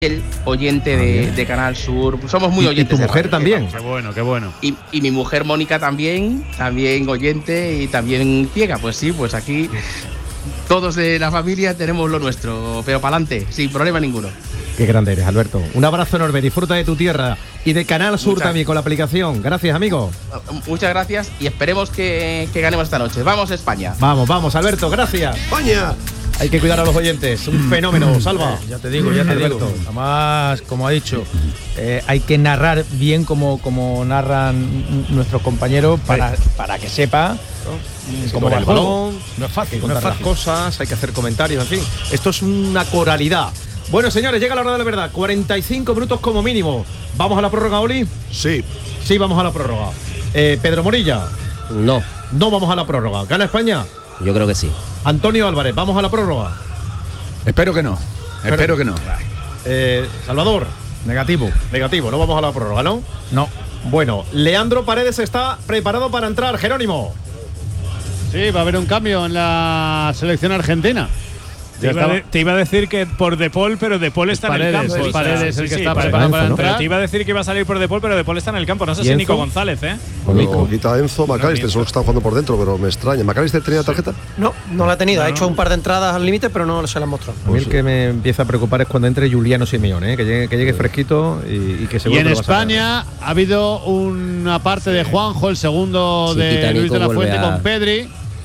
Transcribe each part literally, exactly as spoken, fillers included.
el oyente de, de Canal Sur, somos muy oyentes. ¿Y tu mujer de también? Qué bueno, qué bueno. Y, y mi mujer Mónica también, también oyente y también ciega. Pues sí, pues aquí todos de la familia tenemos lo nuestro, pero para adelante, sin problema ninguno. Qué grande eres, Alberto. Un abrazo enorme, disfruta de tu tierra y de Canal Sur Muchas. También con la aplicación. Gracias, amigo. Muchas gracias y esperemos que, que ganemos esta noche. Vamos, España. Vamos, vamos, Alberto, gracias. España. Hay que cuidar a los oyentes. Un fenómeno, Salva. Ya te digo, ya te Alberto. digo. Además, como ha dicho, eh, hay que narrar bien como, como narran nuestros compañeros para, para que sepa Sí, cómo va el balón. No es fácil, Hay que contar no las es fácil. cosas, hay que hacer comentarios, en fin. Esto es una coralidad. Bueno, señores, llega la hora de la verdad. cuarenta y cinco minutos como mínimo. ¿Vamos a la prórroga, Oli? Sí. Sí, vamos a la prórroga. Eh, Pedro Morilla. No. No vamos a la prórroga. ¿Gana España? Yo creo que sí. Antonio Álvarez, ¿vamos a la prórroga? Espero que no. Espero, Espero que no. Eh, Salvador. Negativo. Negativo, no vamos a la prórroga, ¿no? No. Bueno, Leandro Paredes está preparado para entrar. Jerónimo. Sí, va a haber un cambio en la selección argentina. Te iba, de, te iba a decir que por De Paul, pero De Paul está Paredes, en el campo. es Paredes sí, el que sí, está para, preparado para ¿no? entrar. Pero te iba a decir que iba a salir por De Paul, pero De Paul está en el campo. No sé si Nico González, ¿eh? Bueno, quita Enzo, McAllister, son los que están jugando por dentro, pero me extraña. ¿McAllister tenía tarjeta? No, no la ha tenido. No, ha hecho un par de entradas al límite, pero no se la han mostrado. A mí el que me empieza a preocupar es cuando entre Juliano Simeone, ¿eh? que llegue, que llegue fresquito y, y que seguro Y en que lo España ha habido una parte de Juanjo, el segundo Sí, de Nico Luis de la Fuente a... con Pedri.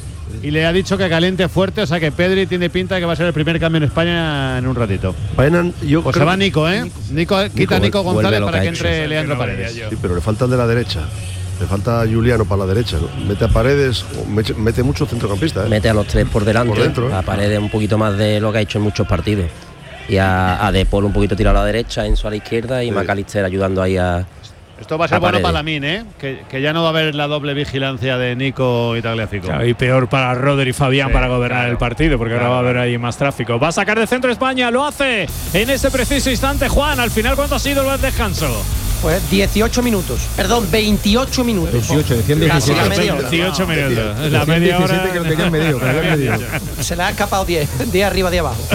Y le ha dicho que caliente fuerte, o sea que Pedri tiene pinta de que va a ser el primer cambio en España en un ratito. Vayan, yo pues se va Nico, ¿eh? Nico, Nico quita a Nico González para que entre hecho, Leandro Paredes. Sí, pero le falta el de la derecha. Le falta a Juliano para la derecha, ¿no? Mete a Paredes, mete, mete mucho centrocampista, ¿eh? Mete a los tres por delante, por dentro, ¿eh? A Paredes un poquito más de lo que ha hecho en muchos partidos. Y a, a De Paul un poquito tirado a la derecha, Enzo a la izquierda y sí. McAllister ayudando ahí a. Esto va a ser bueno para Lamín, ¿eh? Que, que ya no va a haber la doble vigilancia de Nico y Tagliafico. Claro, y peor para Rodri y Fabián sí, para gobernar claro, el partido, porque claro, ahora va a haber ahí más tráfico. Va a sacar de centro España, lo hace en ese preciso instante Juan. Al final, ¿cuánto ha sido el descanso? Pues dieciocho minutos, perdón, veintiocho minutos. dieciocho, decían diecisiete. veintiocho minutos. La media hora. Que lo tenían medido, que lo habían medido. Se le ha escapado diez, diez arriba, diez abajo.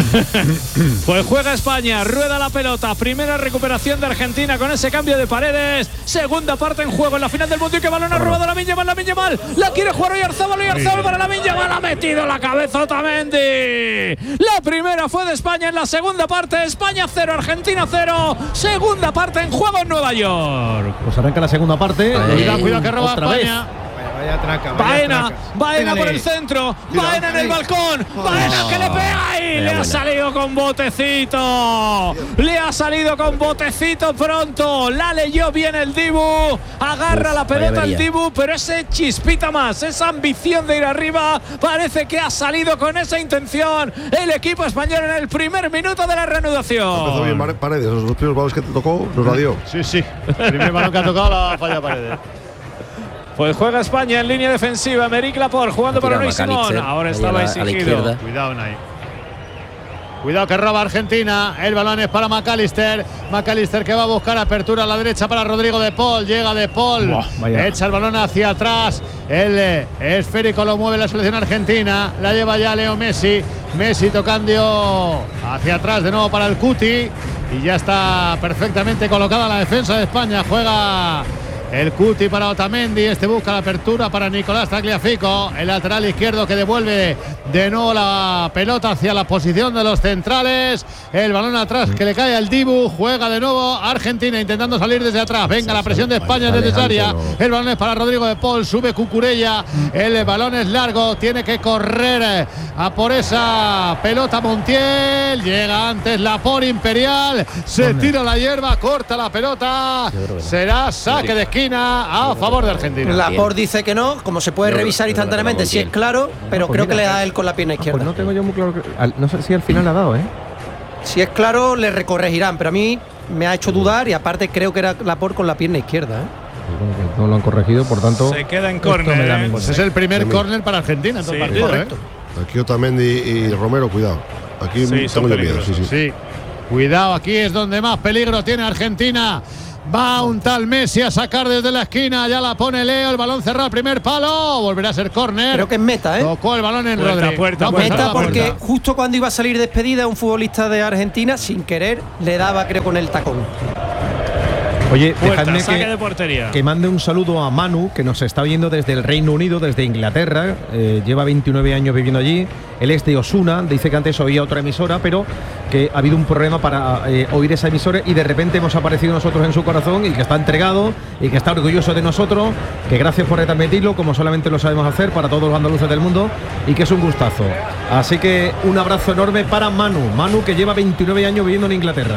Pues juega España, rueda la pelota. Primera recuperación de Argentina con ese cambio de Paredes. Segunda parte en juego en la final del Mundial. Que balón ha robado Lamine Yamal, Lamine Yamal. La quiere jugar Oyarzabal, Oyarzabal para Lamine Yamal. Ha metido la cabeza Otamendi. La primera fue de España en la segunda parte. España cero, Argentina cero. Segunda parte en juego en Nueva York. Pues arranca la segunda parte. Cuidado, cuidado que roba Otra España. Vaya, vaya traca, vaya Baena, traca. Baena Dale. por el centro, Baena en el balcón, Baena que le pega ahí, le ha salido con botecito, le ha salido con botecito pronto, la leyó bien el Dibu, agarra Uf, la pelota el avería. Dibu, pero ese chispita más, esa ambición de ir arriba, parece que ha salido con esa intención el equipo español en el primer minuto de la reanudación. Empezó bien Paredes, los dos primeros balones que te tocó, nos la dio. Sí, sí, el primer balón que ha tocado la falla Paredes. Pues juega España en línea defensiva. Emerick Laporte jugando para Unai Simón. Ahora estaba exigido. Cuidado, Unai. Cuidado que roba Argentina. El balón es para McAllister. McAllister que va a buscar apertura a la derecha para Rodrigo De Paul. Llega De Paul. Buah, echa el balón hacia atrás. El esférico lo mueve la selección argentina. La lleva ya Leo Messi. Messi tocando hacia atrás de nuevo para el Cuti. Y ya está perfectamente colocada la defensa de España. Juega el Cuti para Otamendi, este busca la apertura para Nicolás Tagliafico, el lateral izquierdo que devuelve de nuevo la pelota hacia la posición de los centrales, el balón atrás que le cae al Dibu, juega de nuevo Argentina intentando salir desde atrás, venga la presión de España es necesaria, el balón es para Rodrigo De Paul, sube Cucurella, el balón es largo, tiene que correr a por esa pelota Montiel, llega antes la por Imperial, se tira la hierba, corta la pelota, será saque de esquina a favor de Argentina. Laporte dice que no, como se puede revisar instantáneamente si es claro, pero creo que le da él con la pierna izquierda. Pues no tengo yo muy claro que, no sé si al final ha dado, ¿eh? Si es claro le recorregirán, pero a mí me ha hecho dudar y aparte creo que era Laporte con la pierna izquierda, ¿eh? Bueno, que no lo han corregido, por tanto se queda en córner. Pues es el primer córner para Argentina en todo el partido, correcto. ¿eh? Aquí Otamendi y Romero, cuidado. Aquí sí, tengo yo miedo. Sí, sí. sí. Cuidado, aquí es donde más peligro tiene Argentina. Va un tal Messi a sacar desde la esquina. Ya la pone Leo. El balón cerrado al primer palo. Volverá a ser córner. Creo que es meta, ¿eh? Tocó el balón en Puerta, Rodri. puerta, No, puerta. Meta porque puerta. justo cuando iba a salir despedida, un futbolista de Argentina, sin querer, le daba, creo, con el tacón. Oye, Puerta, dejadme saque que, de portería. que mande un saludo a Manu, que nos está viendo desde el Reino Unido, desde Inglaterra. Eh, lleva veintinueve años viviendo allí. Él es de Osuna. Dice que antes oía otra emisora, pero que ha habido un problema para eh, oír esa emisora y de repente hemos aparecido nosotros en su corazón y que está entregado y que está orgulloso de nosotros. Que gracias por retransmitirlo, como solamente lo sabemos hacer para todos los andaluces del mundo, y que es un gustazo. Así que un abrazo enorme para Manu. Manu, que lleva veintinueve años viviendo en Inglaterra.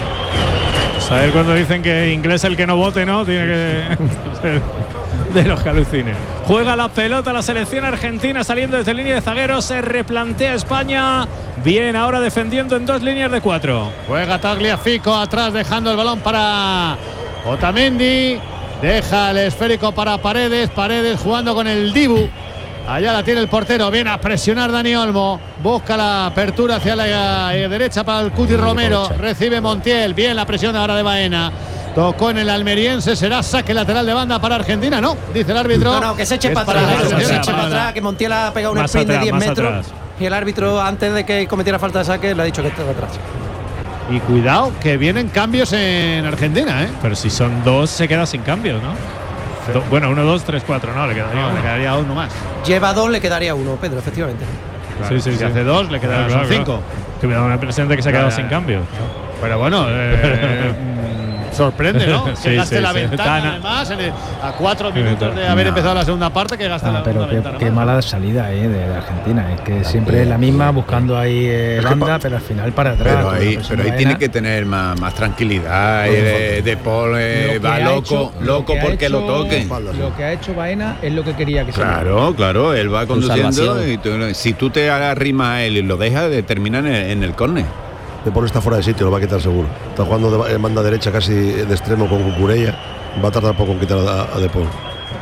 Saber cuando dicen que inglés el que no vote, ¿no? Tiene que ser de los que alucine. Juega la pelota la selección argentina saliendo desde línea de zagueros. Se replantea España. Bien, ahora defendiendo en dos líneas de cuatro. Juega Tagliafico atrás, dejando el balón para Otamendi. Deja el esférico para Paredes. Paredes jugando con el Dibu. Allá la tiene el portero. Viene a presionar Dani Olmo. Busca la apertura hacia la eh, derecha para el Cuti Romero. Recibe Montiel. Bien la presión ahora de Baena. Tocó en el almeriense. Será saque lateral de banda para Argentina. No, dice el árbitro. No, no, que se eche para para atrás. la Que se selección. eche para atrás. Que Montiel ha pegado un Más sprint de atrás, diez más metros. atrás. Y el árbitro, antes de que cometiera falta de saque, le ha dicho que estaba atrás. Y cuidado, que vienen cambios en Argentina, ¿eh? Pero si son dos, se queda sin cambios, ¿no? Do- bueno, uno, dos, tres, cuatro, no, le quedaría No, uno. le quedaría uno más. Lleva dos, le quedaría uno, Pedro, efectivamente. Sí, sí, si sí. hace dos, le quedarán Claro, son claro, cinco. claro. Que me da una impresión de que se ha quedado Claro. sin cambios. Pero bueno, eh, mm, sorprende, ¿no? Sí, que gaste sí, la sí. ventana, Tan- además, en el- a cuatro minutos de haber No. empezado la segunda parte, que gaste Ah, la pero segunda qué, ventana. qué más. mala salida eh, de, de Argentina. Es que siempre es la misma, buscando ahí eh, Es que banda, pa- pero al final para atrás. Pero con ahí, la presión pero ahí de tiene Baena. que tener más, más tranquilidad. eh, de, de Paul eh, Lo que va ha loco, hecho- lo loco que ha porque lo hecho- toquen. Espalda, sí. Lo que ha hecho Baena es lo que quería que se Claro, claro, él va conduciendo salvación. y tú- si tú te arrimas a él y lo dejas, de- termina en el, en el córner. De Paul está fuera de sitio, lo va a quitar seguro. Está jugando de ba- en banda derecha casi de extremo con Cucurella. Va a tardar poco en quitar a, a De Paul.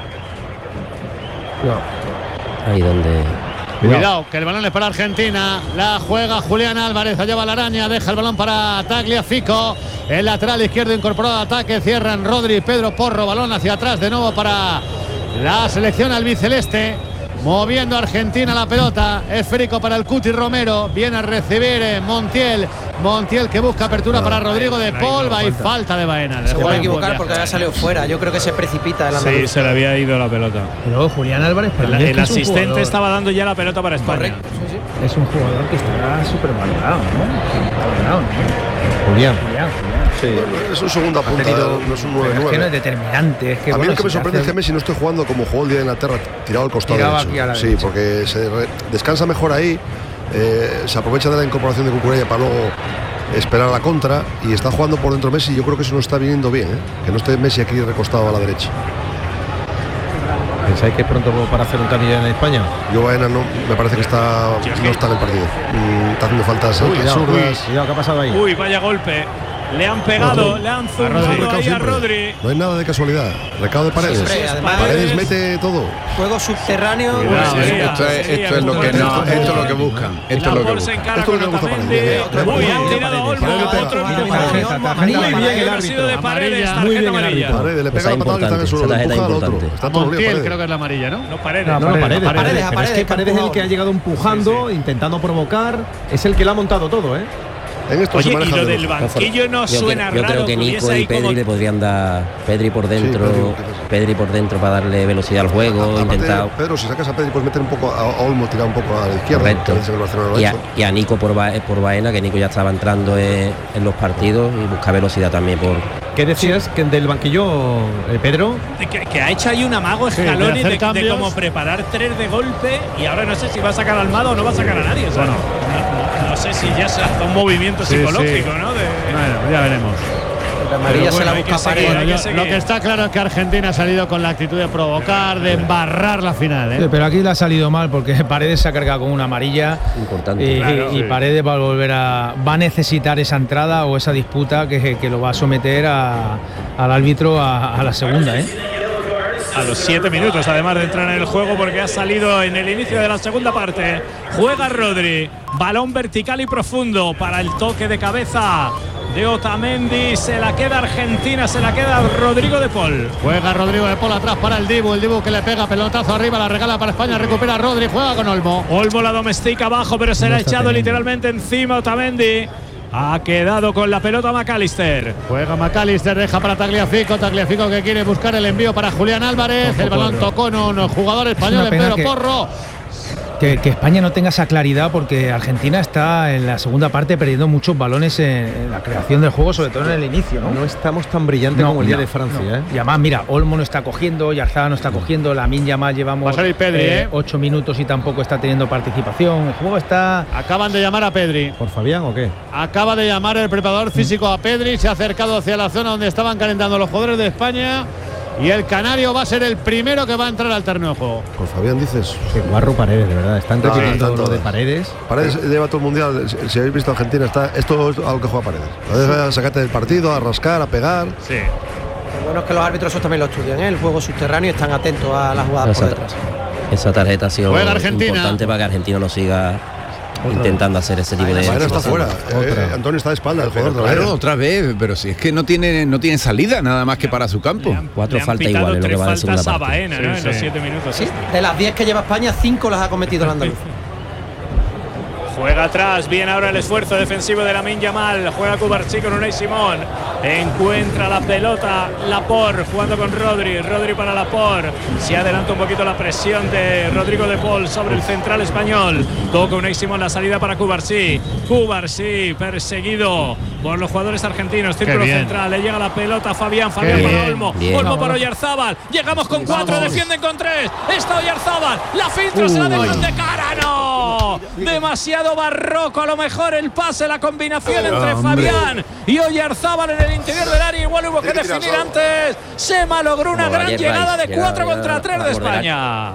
Ahí donde. Cuidado, que el balón es para Argentina. La juega Julián Álvarez. Allá va la araña. Deja el balón para Tagliafico. El lateral izquierdo incorporado al ataque. Cierran Rodri, Pedro Porro. Balón hacia atrás de nuevo para la selección albiceleste. Moviendo Argentina la pelota. Esférico para el Cuti Romero. Viene a recibir eh, Montiel. Montiel que busca apertura para Rodrigo de Paul. Va y falta de Baena. Se puede equivocar porque había salido fuera. Yo creo que se precipita el Sí, andaluz. se le había ido la pelota. Pero Julián Álvarez, para El, mí es el que es un asistente jugador- estaba dando ya la pelota para España. Correcto. Sí, sí. Es un jugador que estará súper valorado, ¿no? Valorado, ¿no? Julián. Julián, Julián. Sí. Bueno, es un segunda punta, tenido- no es un pero nueve es que no es nueve. determinante. Es que, A mí bueno, lo que me si te sorprende es hace- que Messi no esté jugando como jugó el día de Inglaterra, tirado al costado Tirado derecho. aquí a la Sí, derecha. porque se re- descansa mejor ahí, eh, se aprovecha de la incorporación de Cucurella para luego esperar a la contra y está jugando por dentro Messi. Yo creo que eso no está viniendo bien, ¿eh? Que no esté Messi aquí recostado a la derecha. ¿Pensáis que es pronto para hacer un cambio en España? Yo Baena no, me parece que está, no está en el partido. Mm, está haciendo faltas Uy, cuidado, uy, absurdas. cuidado, ¿qué ha pasado ahí? Uy, vaya golpe. Le han pegado, Rodri. le han A Rodri. zumbado Recado ahí a siempre. Rodri. No hay nada de casualidad. Recado de Paredes. Siempre, además- Paredes mete todo. Juego subterráneo. Cuidado, Sí, eh. sí, Esto es, sí, esto es lo que no, esto es lo que buscan. Esto es lo que Laporte se buscan. encara Esto es con lo que gusta Otamendi. para mí. Uy, han tirado a Olmo. Paredes le pega. Otro Mira, empujón. tarjeta, tarjeta Muy para bien el Paredes. Ha sido de árbitro. Paredes, Amarilla. Muy tarjeta bien el amarilla. árbitro. Paredes le Pues pega es una patada que está en el importante, suelo. esa Le tarjeta empuja al es otro. importante. Está todo Montiel Paredes. creo que es la amarilla, ¿no? No, Paredes. No, no, Paredes, Paredes, Paredes, Paredes, a pero es que Paredes, Paredes es el empujado. que ha llegado empujando, intentando provocar, es el que le ha montado todo, ¿eh? En esto Oye, se y maneja lo de del dos. banquillo no Yo, suena creo, yo raro. creo que hubiese Nico ahí y Pedri como- le podrían dar. Pedri por dentro, Pedri, Pedri por dentro para darle velocidad al juego, Aparte, intentado. Pedro, si sacas a Pedri, puedes meter un poco a, a Olmo, tirar un poco a la izquierda. Correcto. que a veces el Barcelona lo ha Y a, hecho. y a Nico por, Ba- por Baena, que Nico ya estaba entrando en, en los partidos y busca velocidad también por. ¿Qué decías que del banquillo, eh, Pedro? Que, que ha hecho ahí un amago Sí, de Scaloni hacer de, de, cambios. como preparar tres de golpe y ahora no sé si va a sacar a Almada o no va a sacar a nadie. O sea, no, no- no sé si ya se hace un movimiento Sí, psicológico, sí. ¿no? De- Bueno, ya veremos. La amarilla Pero se bueno, la hay busca que seguir, Paredes. hay Bueno, que yo- seguir. lo que está claro es que Argentina ha salido con la actitud de provocar, de embarrar la final, Sí, ¿eh? pero aquí le ha salido mal porque Paredes se ha cargado con una amarilla Importante. y, Claro, y sí. Paredes va a volver a va a necesitar esa entrada o esa disputa que, que lo va a someter a- al árbitro a, a la segunda, ¿eh? A los siete minutos, además de entrar en el juego, porque ha salido en el inicio de la segunda parte. Juega Rodri, balón vertical y profundo para el toque de cabeza de Otamendi. Se la queda Argentina, se la queda Rodrigo de Paul. Juega Rodrigo de Paul atrás para el Dibu. El Dibu que le pega pelotazo arriba, la regala para España. Recupera Rodri, juega con Olmo. Olmo la domestica abajo, pero se la ha echado literalmente encima Otamendi. Ha quedado con la pelota McAllister. Juega McAllister, deja para Tagliafico. Tagliafico que quiere buscar el envío para Julián Álvarez. Ojo, el balón porro. Tocó en un jugador español, en Pedro que, Porro. Que, que España no tenga esa claridad, porque Argentina está en la segunda parte perdiendo muchos balones en, en la creación del juego, sobre todo en el inicio. No, no estamos tan brillantes no, como el día no, de Francia. No. ¿eh? Y además, mira, Olmo no está cogiendo, Yarzaba no está cogiendo, Lamine Yamal llevamos Va a salir Pedri, eh, eh, ocho minutos y tampoco está teniendo participación. El juego está. Acaban de llamar a Pedri. ¿Por Fabián o qué? Acaba de llamar el preparador físico a Pedri. Se ha acercado hacia la zona donde estaban calentando los jugadores de España. Y el canario va a ser el primero que va a entrar al terreno de juego. Con Fabián dices. Qué guarro Paredes, de verdad. Están repitiendo no, lo de Paredes. Paredes lleva todo el mundial. Si habéis visto Argentina, está, esto es algo que juega Paredes. Lo deja sacarte del partido, a rascar, a pegar. Sí. Lo bueno es que los árbitros eso también lo estudian, ¿eh? El juego subterráneo, y están atentos a las jugadas por detrás. Esa tarjeta ha sido importante para que Argentina no siga intentando hacer ese tipo de. Baena está fuera. Eh, Antonio está de espalda, el jugador. Claro, otra vez, pero si es que no tiene, no tiene salida nada más que para su campo. Cuatro faltas iguales, lo que va de segunda parte. Baena, ¿no? Sí, en los sí. siete minutos. Sí, de las diez que lleva España, cinco las ha cometido el andaluz. Juega atrás, bien ahora el esfuerzo defensivo de Lamine Yamal. Juega Cubarsí con Unai Simón. Encuentra la pelota Laporte jugando con Rodri. Rodri para Laporte. Se adelanta un poquito la presión de Rodrigo de Paul sobre el central español. Toca Unai Simón, la salida para Cubarsí. Cubarsí perseguido por los jugadores argentinos. Círculo central, le llega la pelota a Fabián. Fabián para Olmo. Bien. Olmo para Oyarzábal. Llegamos con cuatro, Vamos. defienden con tres. Está Oyarzábal. La filtra, uh, se la dejan de cara. ¡No! Demasiado barroco, a lo mejor el pase, la combinación entre oh, Fabián y Oyarzábal en el interior del área. Igual hubo que definir antes. Se malogró una gran llegada de cuatro contra tres de España.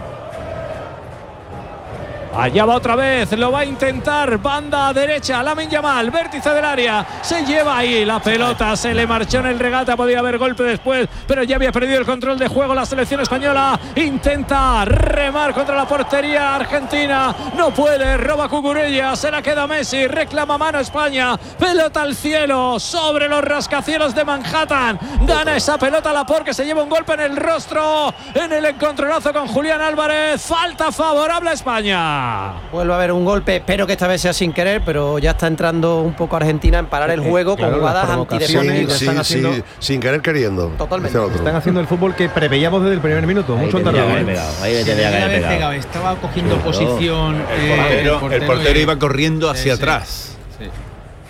Allá va otra vez, lo va a intentar, banda derecha, Lamine Yamal, vértice del área, se lleva ahí la pelota, se le marchó en el regate, podía haber golpe después, pero ya había perdido el control de juego la selección española. Intenta remar contra la portería argentina, no puede, roba Cucurella, se la queda Messi, reclama mano España, pelota al cielo, sobre los rascacielos de Manhattan, gana esa pelota Laporte, que se lleva un golpe en el rostro, en el encontronazo con Julián Álvarez, falta favorable a España. Vuelve a haber un golpe, espero que esta vez sea sin querer, pero ya está entrando un poco Argentina en parar el juego con claro, jugadas antidefensivas. Sí, sí, haciendo... sí, sin querer queriendo. Totalmente. Están haciendo el fútbol que preveíamos desde el primer minuto. Ahí mucho tardado. Ahí te voy a haber pegado. Estaba cogiendo claro. posición. El portero, eh, el portero, el portero iba corriendo hacia sí, atrás. Sí. Sí.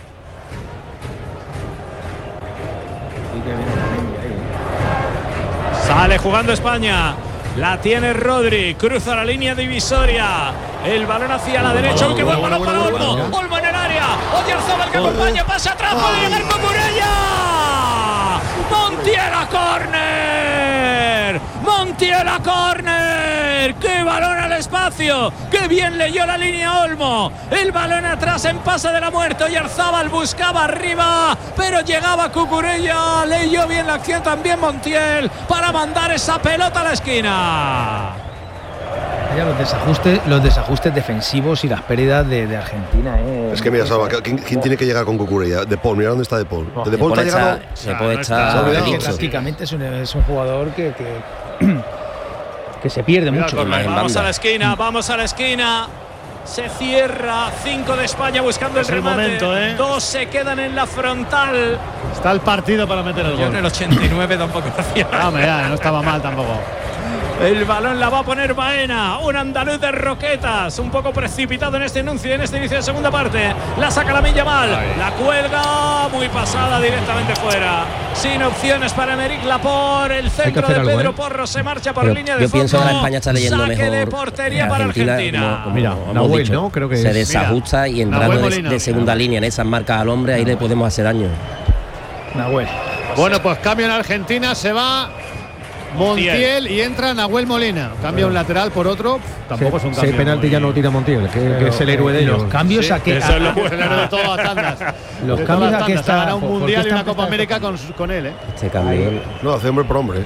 Sale jugando España. La tiene Rodri, cruza la línea divisoria. El balón hacia la derecha. ¡Uy, qué buen balón para Olmo! Olmo en el área. Oyarzábal que acompaña, pasa atrás, puede llegar Cucurella. Montiel a córner. Montiel a córner. ¡Qué balón al espacio! ¡Qué bien leyó la línea Olmo! El balón atrás en pase de la muerte. Oyarzábal buscaba arriba, pero llegaba Cucurella. Leyó bien la acción también Montiel para mandar esa pelota a la esquina. Ya, los desajustes, los desajustes defensivos y las pérdidas de, de Argentina. Eh. Es que mira, Salva, ¿quién, ¿quién tiene que llegar con Cucurella? De Paul, mira dónde está De Paul. Oh, De, de Paul está llegando. Se puede estar. Prácticamente es un, es un jugador que, que, que se pierde Mira, mucho. Vamos banda. a la esquina, vamos a la esquina. Se cierra, cinco de España buscando es el remate. El momento, ¿eh? Dos se quedan en la frontal. Está el partido para meter el gol. Yo en el ochenta y nueve tampoco hacía. No, mira, no estaba mal tampoco. El balón la va a poner Baena, un andaluz de roquetas, un poco precipitado en este anuncio, en este inicio de segunda parte. La saca Lamine Yamal, la cuelga, muy pasada directamente fuera. Sin opciones para Emerick Laporte, el centro de Pedro algo, ¿eh? Porro se marcha por Pero línea de yo fondo. Yo pienso que la España está leyendo saque mejor. de portería para Argentina. Argentina. Como, como Mira, Nahuel, dicho, ¿no? Creo que se es. desajusta Mira, y entrando de, de segunda línea en esas marcas al hombre, ahí le podemos hacer daño. Nahuel. Bueno, pues cambio en Argentina, se va Montiel y entra Nahuel Molina. Cambia bueno. un lateral por otro. Tampoco sí, es un cambio. Si penalti ya no tira Montiel, que, que es el héroe de ellos. Los cambios sí, a que. Eso es lo bueno de todas las tandas. Los de cambios las a que está. Ha ganado está. un mundial y una Copa América con, con él, ¿eh? Este cambio. No, hace hombre por hombre.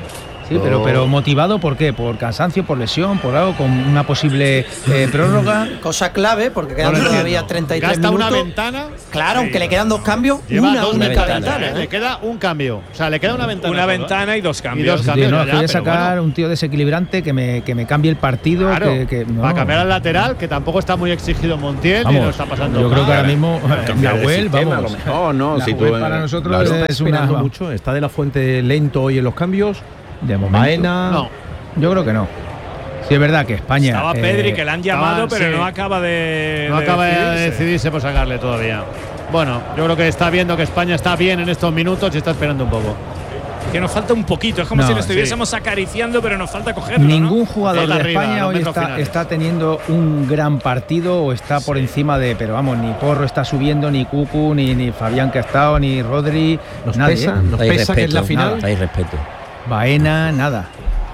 Sí, no. pero, pero motivado ¿por qué? ¿Por cansancio, por lesión, por algo, con una posible eh, prórroga? Cosa clave, porque quedan no todavía treinta y tres Gasta minutos. una ventana. Claro, aunque le quedan dos cambios, Lleva una dos única ventanas, ventana. ¿eh? Le queda un cambio. O sea, le queda una ventana. Una solo, ventana ¿eh? y dos cambios. Y dos cambios. Sí, no, ya, voy a pero sacar bueno. un tío desequilibrante que me, que me cambie el partido. Claro, que, que, no. para cambiar al lateral, que tampoco está muy exigido Montiel Vamos, y no está pasando yo nada. creo que ahora mismo Nahuel, vamos. A lo mejor, no, La si Nahuel tú, para nosotros Claro, es está esperando una mucho. Está de la Fuente lento hoy en los cambios. De momento. Baena. No. Yo creo que no. Sí, es verdad que España. Estaba eh, Pedri, que le han llamado, estaban, pero sí. no acaba de. No de acaba de decidirse. decidirse por sacarle todavía. Bueno, yo creo que está viendo que España está bien en estos minutos y está esperando un poco. Que nos falta un poquito. Es como No, si lo estuviésemos acariciando, pero nos falta cogerlo. Ningún ¿no? jugador Está de arriba, España los hoy metros está, finales. está teniendo un gran partido o está por encima de, pero vamos, ni Porro está subiendo, ni Cucu, ni, ni Fabián que ha estado, ni Rodri, Nos nadie, pesa, ¿eh? nos Hay pesa que es la respeto, final. hay respeto. Baena, nada.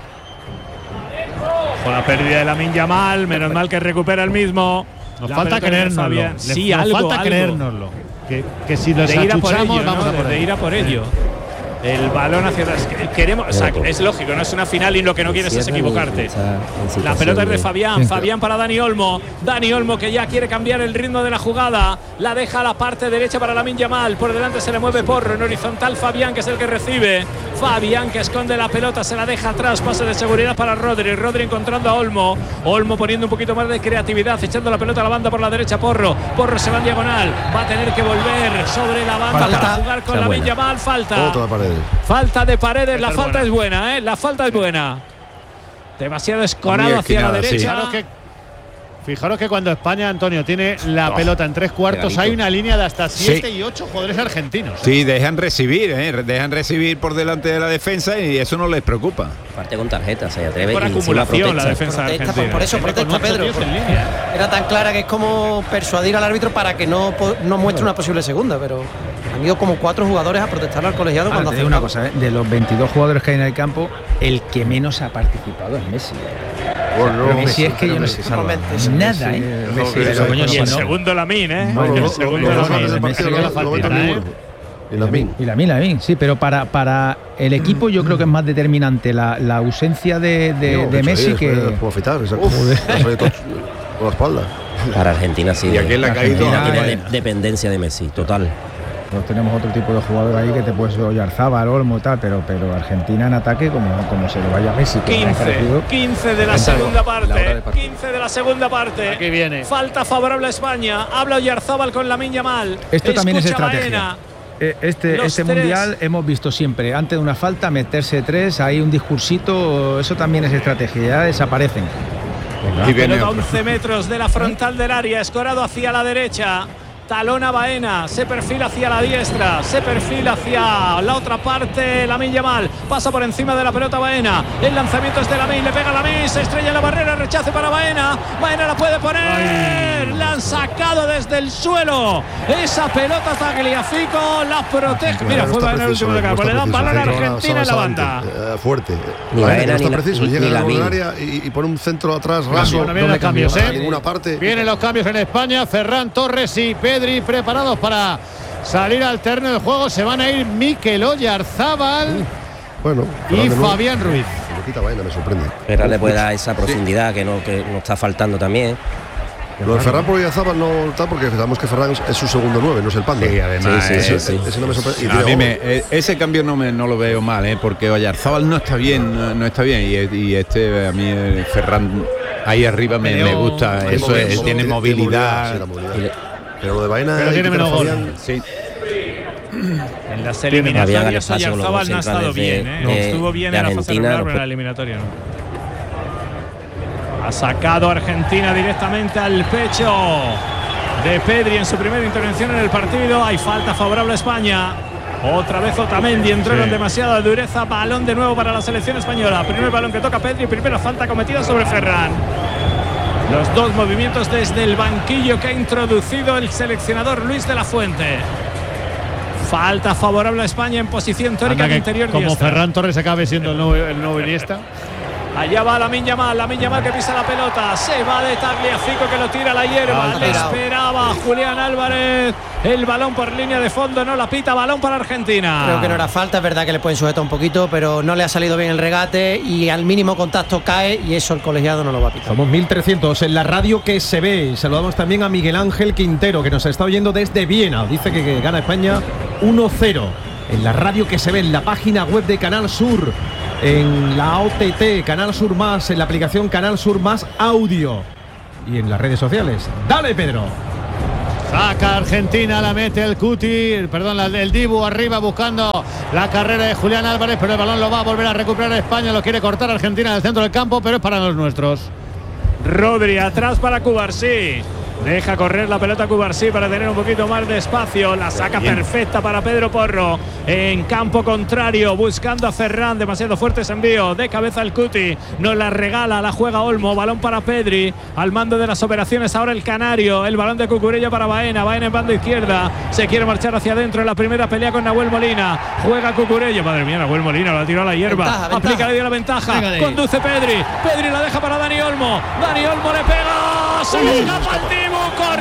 Con la pérdida de Lamine Yamal, menos mal que recupera el mismo. Nos La falta pelota de creérnoslo. Fabián. Le- Sí, nos algo, falta algo. creérnoslo. Que, que si los De ir a por ello, achuchamos, vamos ¿no? a por de, de ello. ir a por ello. El balón hacia atrás. Queremos, o sea, es lógico, no es una final y lo que no quieres es equivocarte. La pelota es de Fabián, Fabián para Dani Olmo. Dani Olmo que ya quiere cambiar el ritmo de la jugada. La deja a la parte derecha para Lamine Yamal. Por delante se le mueve Porro en horizontal. Fabián que es el que recibe. Fabián que esconde la pelota, se la deja atrás. Pase de seguridad para Rodri. Rodri encontrando a Olmo. Olmo poniendo un poquito más de creatividad, echando la pelota a la banda por la derecha. Porro. Porro se va en diagonal. Va a tener que volver sobre la banda Falta. para jugar con Lamine Yamal. Falta. Otra pared. Falta de Paredes, Esta la es falta buena. es buena, ¿eh? La falta es buena. Demasiado escorado Muy hacia la esquinada, sí. derecha. Fijaros que, fijaros que cuando España, Antonio, tiene la Oh, pelota en tres cuartos, pegadito. hay una línea de hasta siete Sí. y ocho jugadores argentinos. ¿eh? Sí, dejan recibir, ¿eh? dejan recibir por delante de la defensa y eso no les preocupa. Aparte con tarjetas, se atreve Por y encima acumulación la protesta. defensa de Protesta, Argentina. por eso Tiene protesta con ocho Pedro. tíos en porque línea. Era tan clara que es como persuadir al árbitro para que no, po- no muestre una posible segunda, pero han ido como cuatro jugadores a protestar al colegiado Ahora, cuando te hace digo una cosa, ¿eh? De los veintidós jugadores que hay en el campo, el que menos ha participado es Messi. Bueno, Pero Messi es que yo no sé, nada, ¿eh? Messi, Pero, coño, Y si el no- segundo Lamine, ¿eh? No, el no, segundo no, no, Lamine. antes del partido, Messi lo- que lo la mete falta, ninguno. Y Lamine. Y la Min, la Min, sí, pero para, para el equipo yo creo que es más determinante la, la ausencia de, de, Digo, de hecho, Messi ahí, que. después de- como afitar, exacto. Ha salido todo con la espalda. Para Argentina sí. Y aquel le ha caído. Argentina tiene Argentina, de- dependencia de Messi, total. Pues tenemos otro tipo de jugador ahí que te puedes Oyarzábal, Olmo, tal, pero, pero Argentina en ataque, como, como se le vaya a Messi, que me ha quince, parecido. quince de la Pensad, segunda la hora parte. de partido. quince de la segunda parte. Aquí viene. Falta favorable a España. Habla Oyarzábal con Lamine Yamal. Esto también es Escucha estrategia. Baena. Eh, Este, Los este tres. mundial hemos visto siempre, antes de una falta, meterse tres, hay un discursito, eso también es estrategia, ya desaparecen. Y viene Pelota a otro. once metros de la frontal del área, escorado hacia la derecha. Talona Baena, se perfila hacia la diestra, se perfila hacia la otra parte. Lamine Yamal pasa por encima de la pelota Baena. El lanzamiento es de Lamine, le pega Lamine, se estrella en la barrera, rechace para Baena. Baena la puede poner, la han sacado desde el suelo. Esa pelota Tagliafico la protege. Mira, No fue está Baena el preciso, último de no campo. está Le dan preciso. balón a Ahora Argentina en la Salvante, banda. eh, fuerte. Ni Baena, Baena no está ni la- preciso. ni- Llega ni al borde del Lamine. área y, y pone un centro atrás raso. Bueno, vienen los cambios, A ¿eh? ninguna parte. Vienen los cambios en España. Ferran Torres y Pedri preparados para salir al terreno de juego. Se van a ir Mikel Oyarzábal Bueno, y Ferran de nuevo. Fabián Ruiz. Me quita Baena, me sorprende. Ferran le puede dar esa profundidad que no que nos está faltando también. Lo de Ferran por Oyarzábal no está porque sabemos que Ferran es su segundo nueve, no es el panda. Sí, además. Sí, sí, eh, sí, Ese, sí. ese no me sorprende. Y A tiene mí gol. me- eh, ese cambio no, me, no lo veo mal, ¿eh? Porque Oyarzábal no está bien, no, no está bien. Y, y este, a mí, eh, Ferran, ahí arriba me, me gusta. Tiene Eso movilidad, es, tiene movilidad. sí, la movilidad. Y le- Pero lo de Baena. Pero hay tiene que menos quitar a gol. Fabián. Sí. En las Fabián al eliminatorias espacio con los Oyarzábal no ha estado centrales de- bien, ¿eh? No de- estuvo bien de en la fase Argentina, regular, los pero en la pro- eliminatoria no. Ha sacado a Argentina directamente al pecho de Pedri en su primera intervención en el partido. Hay falta favorable a España. Otra vez Otamendi, entraron Sí. demasiada dureza. Balón de nuevo para la selección española. Primer balón que toca Pedri, primera falta cometida sobre Ferran. Los dos movimientos desde el banquillo que ha introducido el seleccionador Luis de la Fuente. Falta favorable a España en posición teórica Anda de que interior como diestra. Ferran Torres acabe siendo el nuevo, el nuevo Iniesta. Allá va Lamine Yamal, Lamine Yamal que pisa la pelota, se va de Tagliafico que lo tira a la hierba, Ah, le esperaba Julián Álvarez, el balón por línea de fondo, no la pita, balón para Argentina. Creo que no era falta, es verdad que le pueden sujetar un poquito, pero no le ha salido bien el regate y al mínimo contacto cae y eso el colegiado no lo va a pitar. Somos mil trescientos en la radio que se ve. Saludamos también a Miguel Ángel Quintero, que nos está oyendo desde Viena. Dice que, que gana España uno cero. En la radio que se ve, en la página web de Canal Sur, en la O T T, Canal Sur Más, en la aplicación Canal Sur Más Audio y en las redes sociales. ¡Dale, Pedro! Saca Argentina, la mete el Cuti, perdón, la, el Dibu arriba buscando la carrera de Julián Álvarez, pero el balón lo va a volver a recuperar España, lo quiere cortar Argentina en el centro del campo, pero es para los nuestros. Rodri atrás para Cubarsí. Deja correr la pelota Cubarsí para tener un poquito más de espacio. La saca Bien. perfecta para Pedro Porro. En campo contrario, buscando a Ferran. Demasiado fuerte ese envío. De cabeza el Cuti. Nos la regala, la juega Olmo. Balón para Pedri. Al mando de las operaciones ahora el Canario. El balón de Cucurella para Baena. Baena en banda izquierda. Se quiere marchar hacia adentro en la primera pelea con Nahuel Molina. Juega Cucurella. Madre mía, Nahuel Molina la tiró a la hierba. Ventaja, Aplica ventaja. le dio la ventaja. Pégale. Conduce Pedri. Pedri la deja para Dani Olmo. Dani Olmo le pega. Se le escapa el Dibu.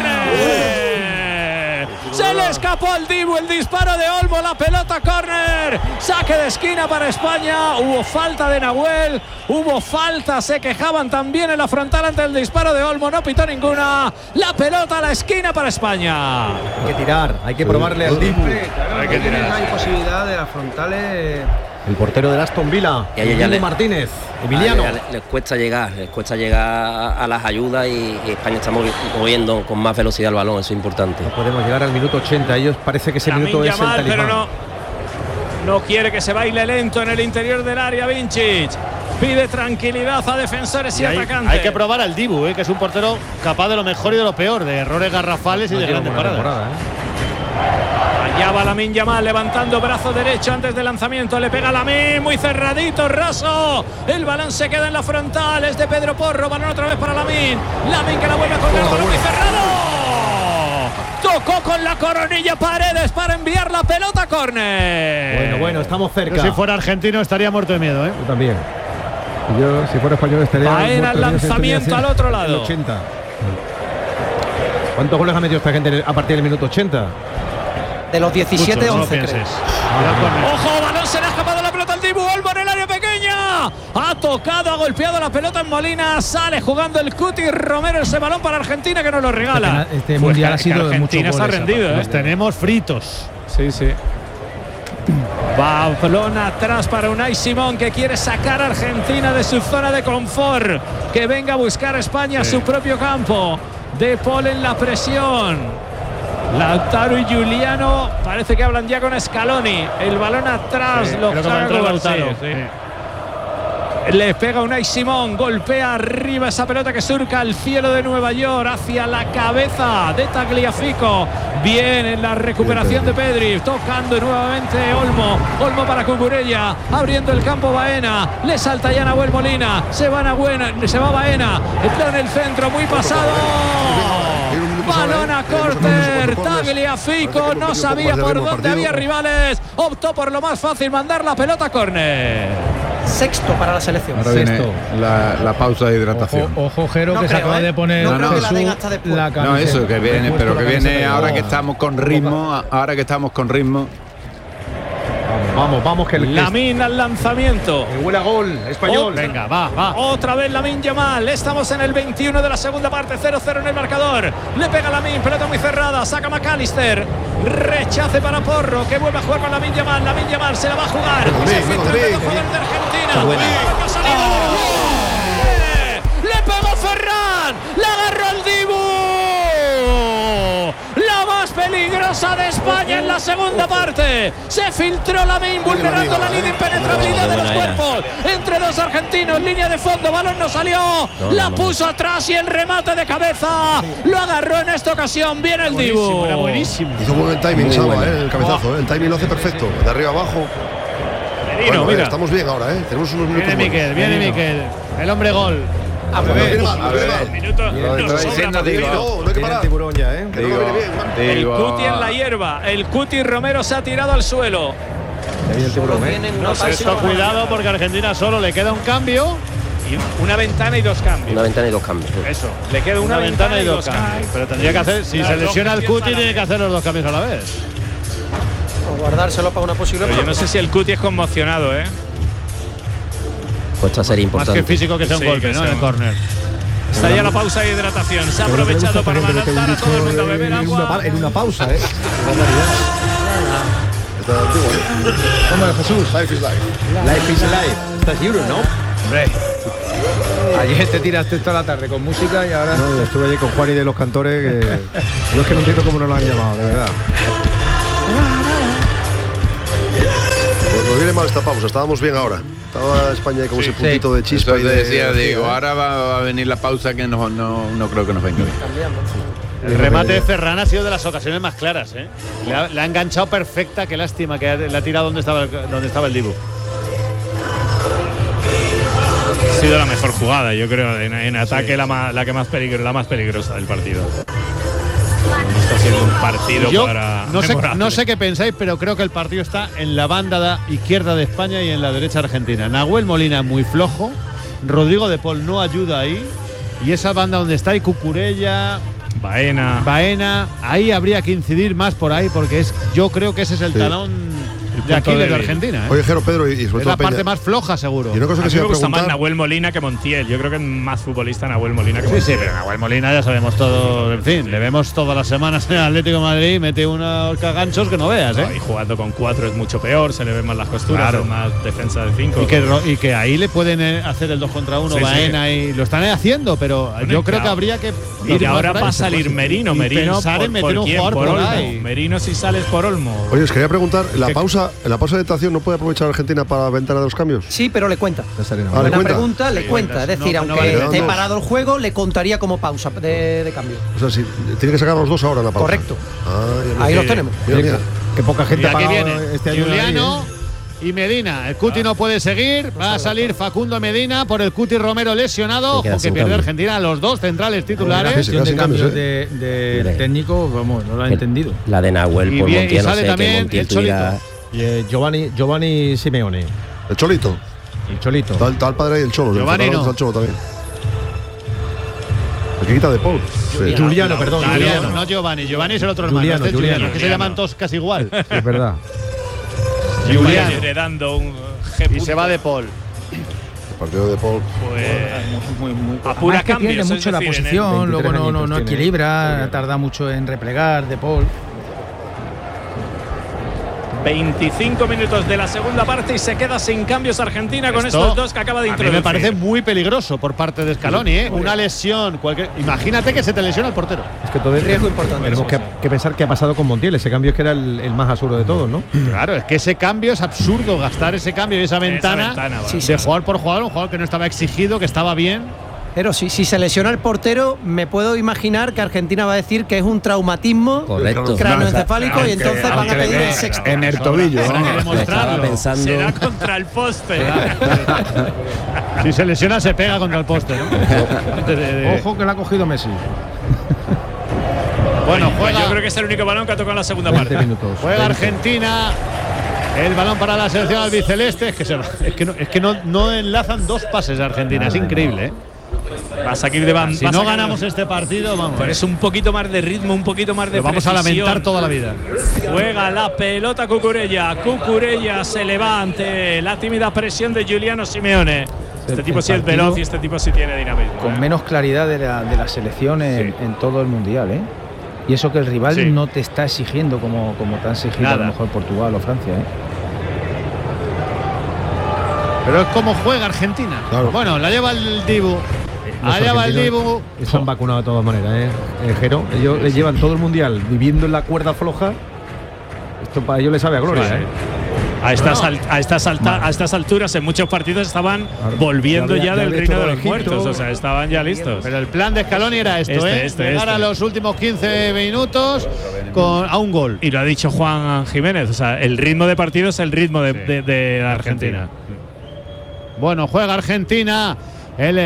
¡Córner! Se le escapó al Dibu el disparo de Olmo, la pelota córner, saque de esquina para España. Hubo falta de Nahuel, hubo falta, se quejaban también en la frontal ante el disparo de Olmo, no pitó ninguna. La pelota a la esquina para España. Hay que tirar, hay que probarle al Dibu. Hay que tirar. Hay posibilidad de las frontales. El portero del Aston Villa, Emiliano Martínez. Emiliano. Les, les cuesta llegar, les cuesta llegar a las ayudas y, y España está moviendo con más velocidad el balón, eso es importante. No podemos llegar al minuto ochenta, ellos parece que ese Lamine minuto es Yamal, el talismán. Pero no, no quiere que se baile lento en el interior del área, Vincic. Pide tranquilidad a defensores y, y hay, atacantes. Hay que probar al Dibu, ¿eh? Que es un portero capaz de lo mejor y de lo peor, de errores garrafales no y de grandes paradas. Allá va Lamine Yamal levantando brazo derecho antes del lanzamiento. Le pega Lamine, muy cerradito, raso. El balón se queda en la frontal. Es de Pedro Porro. Balón otra vez para Lamine. Lamine que la vuelve a colgar. Oh, balón muy cerrado. Tocó con la coronilla Paredes para enviar la pelota a córner. Bueno, bueno, estamos cerca. Yo si fuera argentino estaría muerto de miedo, ¿eh? Yo también. Yo si fuera español estaría. Baena el lanzamiento al otro lado. ochenta. ¿Cuántos goles ha metido esta gente a partir del minuto ochenta? De los diecisiete, once, creo. ¡Ojo! Balón, se le ha escapado la pelota al Dibu. Olmo en el área pequeña. Ha tocado, ha golpeado la pelota en Molina. Sale jugando el Cuti Romero. Ese balón para Argentina que nos lo regala. Este, este mundial ha sido de muchos Argentina se ha rendido. ¿eh? Los tenemos fritos. Sí, sí. Balón atrás para Unai Simón que quiere sacar a Argentina de su zona de confort. Que venga a buscar a España sí. a su propio campo. De Paul en la presión. Lautaro y Giuliano parece que hablan ya con Scaloni. El balón atrás sí, lo saca Lautaro. Sí, sí. Le pega Unai Simón, golpea arriba esa pelota que surca el cielo de Nueva York hacia la cabeza de Tagliafico. Bien en la recuperación de Pedri, tocando nuevamente Olmo. Olmo para Cucurella, abriendo el campo Baena. Le salta ya Nahuel Molina. Se va Nahuel, se va Baena. Está en el centro, muy pasado. Balón a córner, Tagliafico no sabía por dónde había rivales, optó por lo más fácil, mandar la pelota a córner. Sexto para la selección. Ahora viene la, la pausa de hidratación. Ojo, ojo Jero, no que creo, se acaba ¿eh? de poner no, no, Jesús, la, la no, eso, que viene, pero que viene ahora que estamos con ritmo, ahora que estamos con ritmo. Vamos, vamos, que el Lamine al lanzamiento. Que huele a gol español. Otra, Venga, va, va. Otra vez Lamine Yamal. Estamos en el veintiuno de la segunda parte, cero cero en el marcador. Le pega Lamine, pelota muy cerrada. Saca McAllister. Rechace para Porro, que vuelve a jugar con Lamine Yamal. Lamine Yamal se la va a jugar. Se filtra el dedo jugador de Argentina. ¡Oh! Le pegó Ferran. La agarró el Dibu. La más peligrosa de España en la segunda parte. Se filtró Lamine vulnerando la línea de impenetrabilidad de los cuerpos entre dos argentinos. Línea de fondo, balón no salió. La puso atrás y el remate de cabeza lo agarró en esta ocasión. Bien el Dibu. Era buenísimo. Hizo buen timing, Salva, eh, el cabezazo. Eh, el timing lo hace perfecto. De arriba abajo. Merino, bueno, mira. Eh, estamos bien ahora, ¿eh? Tenemos unos minutos. Viene Miquel, viene Miquel. El hombre gol. A ver, a ver. Minutos. No, no hay que parar. Tiburón ya, ¿eh? Que no viene bien. El Cuti en la hierba. El Cuti Romero se ha tirado al suelo. El tiburón, ¿eh? No, esto cuidado porque a Argentina solo le queda un cambio Y una ventana y dos cambios. Una ventana y dos cambios. Eso, le queda una, Una ventana, y dos cambios. Pero tendría que hacer, si Las se dos lesiona el cambios Cuti, a la tiene que vez. hacer los dos cambios a la vez. O guardárselo para una posible. Pero yo no sé si el Cuti es conmocionado, ¿eh? Pues esta sería Más importante. que físico que sea un Sí, golpe, que ¿no? sea En el un- córner. Está ya la pausa de hidratación. Se ha aprovechado para mandar a todo el mundo a beber en una, agua. pa- en una pausa, ¿eh? Está antiguo, ¿eh? ¿Cómo es, Jesús? Life is life. Life is life. Esta es Euro, ¿no? Hombre. Ayer te tiraste toda la tarde con música y ahora. No, yo estuve allí con Juan y de los cantores. Que yo es que no entiendo cómo nos lo han llamado, de verdad. Pues nos viene mal esta pausa, estábamos bien ahora. Estaba España ahí con ese puntito de chispa Eso y te de. decía, de- digo, ahora va, va a venir la pausa que no, no, no creo que nos venga bien. El remate de Ferran ha sido de las ocasiones más claras, ¿eh? Le ha, le ha enganchado perfecta, qué lástima que ha- le ha tirado donde estaba el, donde estaba el Dibu. Ha sido la mejor jugada, yo creo, en, en ataque Sí, la, ma- la que más peligro, la más peligrosa del partido. Está siendo un partido Yo para no sé, memorable. no sé qué pensáis, pero creo que el partido está en la banda da- izquierda de España y en la derecha argentina. Nahuel Molina muy flojo, Rodrigo de Paul no ayuda ahí, y esa banda donde está y Cucurella, Baena. Baena, ahí habría que incidir más por ahí, porque es, yo creo que ese es el Sí. talón de punto Aquiles de débil. Argentina, ¿eh? Oye, Jero, Pedro, y, y sobre Es todo la parte Peña. más floja, seguro. Y una cosa A que mí se me iba a gusta más preguntar. Nahuel Molina que Montiel. Yo creo que es más futbolista Nahuel Molina que Sí, Montiel. sí, pero Nahuel Molina ya sabemos todo, en fin, le vemos todas las semanas en el Atlético de Madrid, mete unos caganchos que no veas, ¿eh? Y jugando con cuatro es mucho peor, se le ven más las costuras, Claro. es más defensa de cinco. Y que, ro- y que ahí le pueden eh, hacer el dos contra uno, Sí, Baena, y lo están haciendo, pero Bueno, yo y creo que que ahora- habría que Y ir que más ahora por ahí. va a salir Merino. Y Merino pensar por, en meter por un quién, jugador por por Olmo. ahí. Merino si sales por Olmo. Oye, os quería preguntar, ¿la ¿Qué? pausa, en la pausa de estación no puede aprovechar Argentina para la ventana de los cambios? Sí, pero le cuenta. Ah, ¿le la cuenta? pregunta le Sí, cuenta. cuenta. Es decir, No, no aunque vale. esté Dos. parado el juego, le contaría como pausa de, de cambio. O sea, si tiene que sacar los dos ahora en la pausa. Correcto. Ah, ya Ahí me- los tenemos. Mira, mira. Que poca Y gente ha aquí pagado viene este año. Juliano ahí, ¿eh? y Medina. El Cuti no puede seguir, va a salir Facundo Medina por el Cuti Romero lesionado. Se queda Ojo que sin pierde cambio. Argentina los dos centrales La titulares. Sí, se queda gestión de sin cambios, cambios ¿eh? de, de Mire. técnico, vamos, no lo ha El- entendido. La de Nahuel Y por bien, y Montiel, no sale sé, también que Montiel el Cholito. tuviera. Y, eh, Giovanni, Giovanni Simeone, El Cholito. el Cholito. Está, está el padre y el Cholo. Giovanni el no. Está el Cholo también. El que quita de Paul. Sí. Juliano, perdón. Juliano, Juliano. no Giovanni. Giovanni es el otro hermano. Juliano, este es Juliano. Juliano, que se llaman todos casi igual. Es verdad. Juliano. Heredando un G. Y se va de Paul. El partido de Paul. Pues, Muy, muy, a pura Además que cambio, pierde eso es mucho la decir, en el posición, luego no, no, no añitos tiene. equilibra, tarda mucho en replegar de Paul. veinticinco minutos de la segunda parte y se queda sin cambios Argentina con Esto, estos dos que acaba de a mí introducir. me parece muy peligroso por parte de Scaloni, ¿eh? Una lesión, cualquier. Imagínate que se te lesiona el portero. Es que entonces Riesgo importante. tenemos que, que pensar qué ha pasado con Montiel. Ese cambio es que era el, el más absurdo de todos, ¿no? Claro, es que ese cambio es absurdo, gastar ese cambio y esa ventana, ventana, vale. Sí, de jugador por jugador, un jugador que no estaba exigido, que estaba bien. Pero si, si se lesiona el portero, me puedo imaginar que Argentina va a decir que es un traumatismo Correcto. cráneoencefálico y entonces van a aunque pedir le- el sexto. en el tobillo. Habrá que ¿no? demostrarlo. Estaba pensando. Será contra el poste. Si se lesiona, se pega contra el poste, ¿no? Antes de- de- Ojo que la ha cogido Messi. Bueno, Pues juega, yo creo que es el único balón que ha tocado en la segunda veinte parte. minutos. juega Argentina. El balón para la selección albiceleste. Es que, se va- es que, no, es que no, no enlazan dos pases de Argentina. Es increíble, ¿eh? Va a salir de banda. Si no ganamos este partido, vamos. Pero es un poquito más de ritmo, un poquito más de Lo vamos a precisión. lamentar toda la vida. Juega la pelota Cucurella. Cucurella se levante. La tímida presión de Giuliano Simeone. Este El- tipo el sí es partido veloz y este tipo sí tiene dinamismo. Con ¿eh? menos claridad de la, de la selección en, Sí. en todo el mundial, ¿eh? Y eso que el rival Sí. no te está exigiendo como, como te han exigido a Nada. lo mejor Portugal o Francia, ¿eh? Pero es como juega Argentina. Claro. Bueno, la lleva el Dibu. Los Allá va el argentinos Dibu. Se han vacunado de todas maneras, ¿eh? Eh, Jero, ellos le llevan todo el mundial viviendo en la cuerda floja. Esto para ellos les sabe a gloria, Sí, sí. ¿eh? A estas, Bueno. al- a, estas alta- a estas alturas en muchos partidos estaban Claro. volviendo Ya ya, había- del ya había reino de todo los Egipto. muertos, o sea, estaban ya listos. Pero el plan de Scaloni era esto, Este, ¿eh? este, Llegar este. a los últimos quince minutos con, a un gol. Y lo ha dicho Juan Jiménez, o sea, el ritmo de partido es el ritmo de, de- de la Argentina. Bueno, juega Argentina. El eh,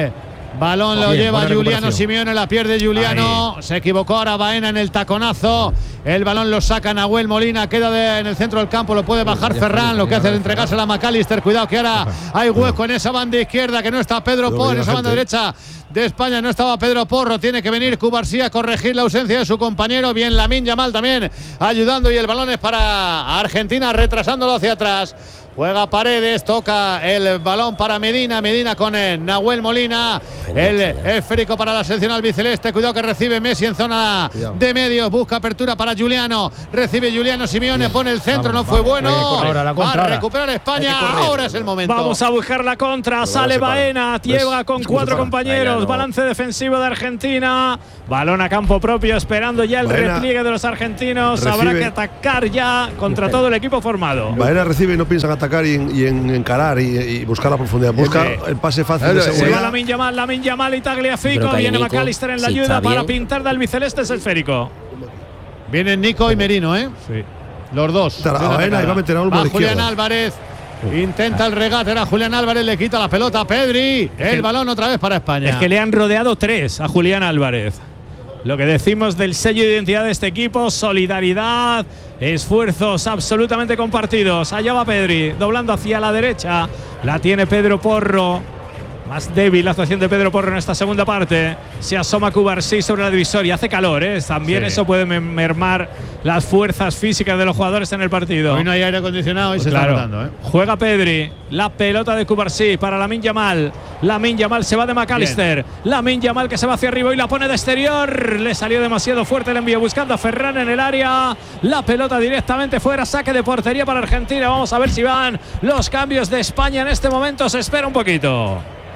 Balón lo Bien, lleva buena Giuliano recuperación. Simeone, la pierde Giuliano. Se equivocó ahora Baena en el taconazo. El balón lo saca Nahuel Molina, queda de- en el centro del campo, lo puede bajar Ya, Ferran. ya, Lo que ya, hace es ya, entregársela a McAllister. Cuidado que ahora hay hueco en esa banda izquierda, que no está Pedro Pero Porro. En venía esa banda gente. derecha de España no estaba Pedro Porro. Tiene que venir Cubarsí a corregir la ausencia de su compañero. Bien Lamine Yamal también ayudando, y el balón es para Argentina, retrasándolo hacia atrás. Juega Paredes, toca el balón para Medina, Medina con el Nahuel Molina, el esférico para la selección albiceleste. Cuidado que recibe Messi en zona Cuidado. de medios, busca apertura para Giuliano, recibe Giuliano Simeone, pone el centro, Vamos, no fue vamos. bueno. Hay que correr. Ahora la contra, Va a ahora. recuperar España, ahora es el momento. Vamos a buscar la contra. Sale se para. Baena, llega ¿Ves? con Es como cuatro se para. compañeros. Baena no. Balance defensivo de Argentina. Balón a campo propio, esperando ya el Baena repliegue de los argentinos. Habrá recibe. que atacar ya contra todo el equipo formado. Baena recibe y no piensa en atacar y en, y en encarar y, y buscar la profundidad. Busca Sí. el pase fácil Claro, de sí. Se va seguridad. Lamine Yamal, Lamine Yamal y Tagliafico. Pero que ahí Viene Nico, McAllister en la si ayuda está para bien. pintar de albiceleste ese esférico. Vienen Nico y Merino, ¿eh? Sí. Los dos. Está la De una Baena tacada. y va a meter a Olmo Va de Julián izquierda. Álvarez. Intenta el regate, era Julián Álvarez, le quita la pelota a Pedri. El balón otra vez para España. Es que le han rodeado tres a Julián Álvarez. Lo que decimos del sello de identidad de este equipo: solidaridad, esfuerzos absolutamente compartidos. Allá va Pedri, doblando hacia la derecha. La tiene Pedro Porro. Más débil la actuación de Pedro Porro en esta segunda parte. Se asoma Cubarsí sobre la divisoria. Hace calor, ¿eh? También Sí. eso puede mermar las fuerzas físicas de los jugadores en el partido. Hoy no hay aire acondicionado y Pues se claro. está notando, ¿eh? Juega Pedri, la pelota de Cubarsí para Lamine Yamal. Lamine Yamal se va de McAllister. Lamine Yamal que se va hacia arriba y la pone de exterior. Le salió demasiado fuerte el envío, buscando a Ferran en el área. La pelota directamente fuera, saque de portería para Argentina. Vamos a ver si van los cambios de España en este momento. Se espera un poquito.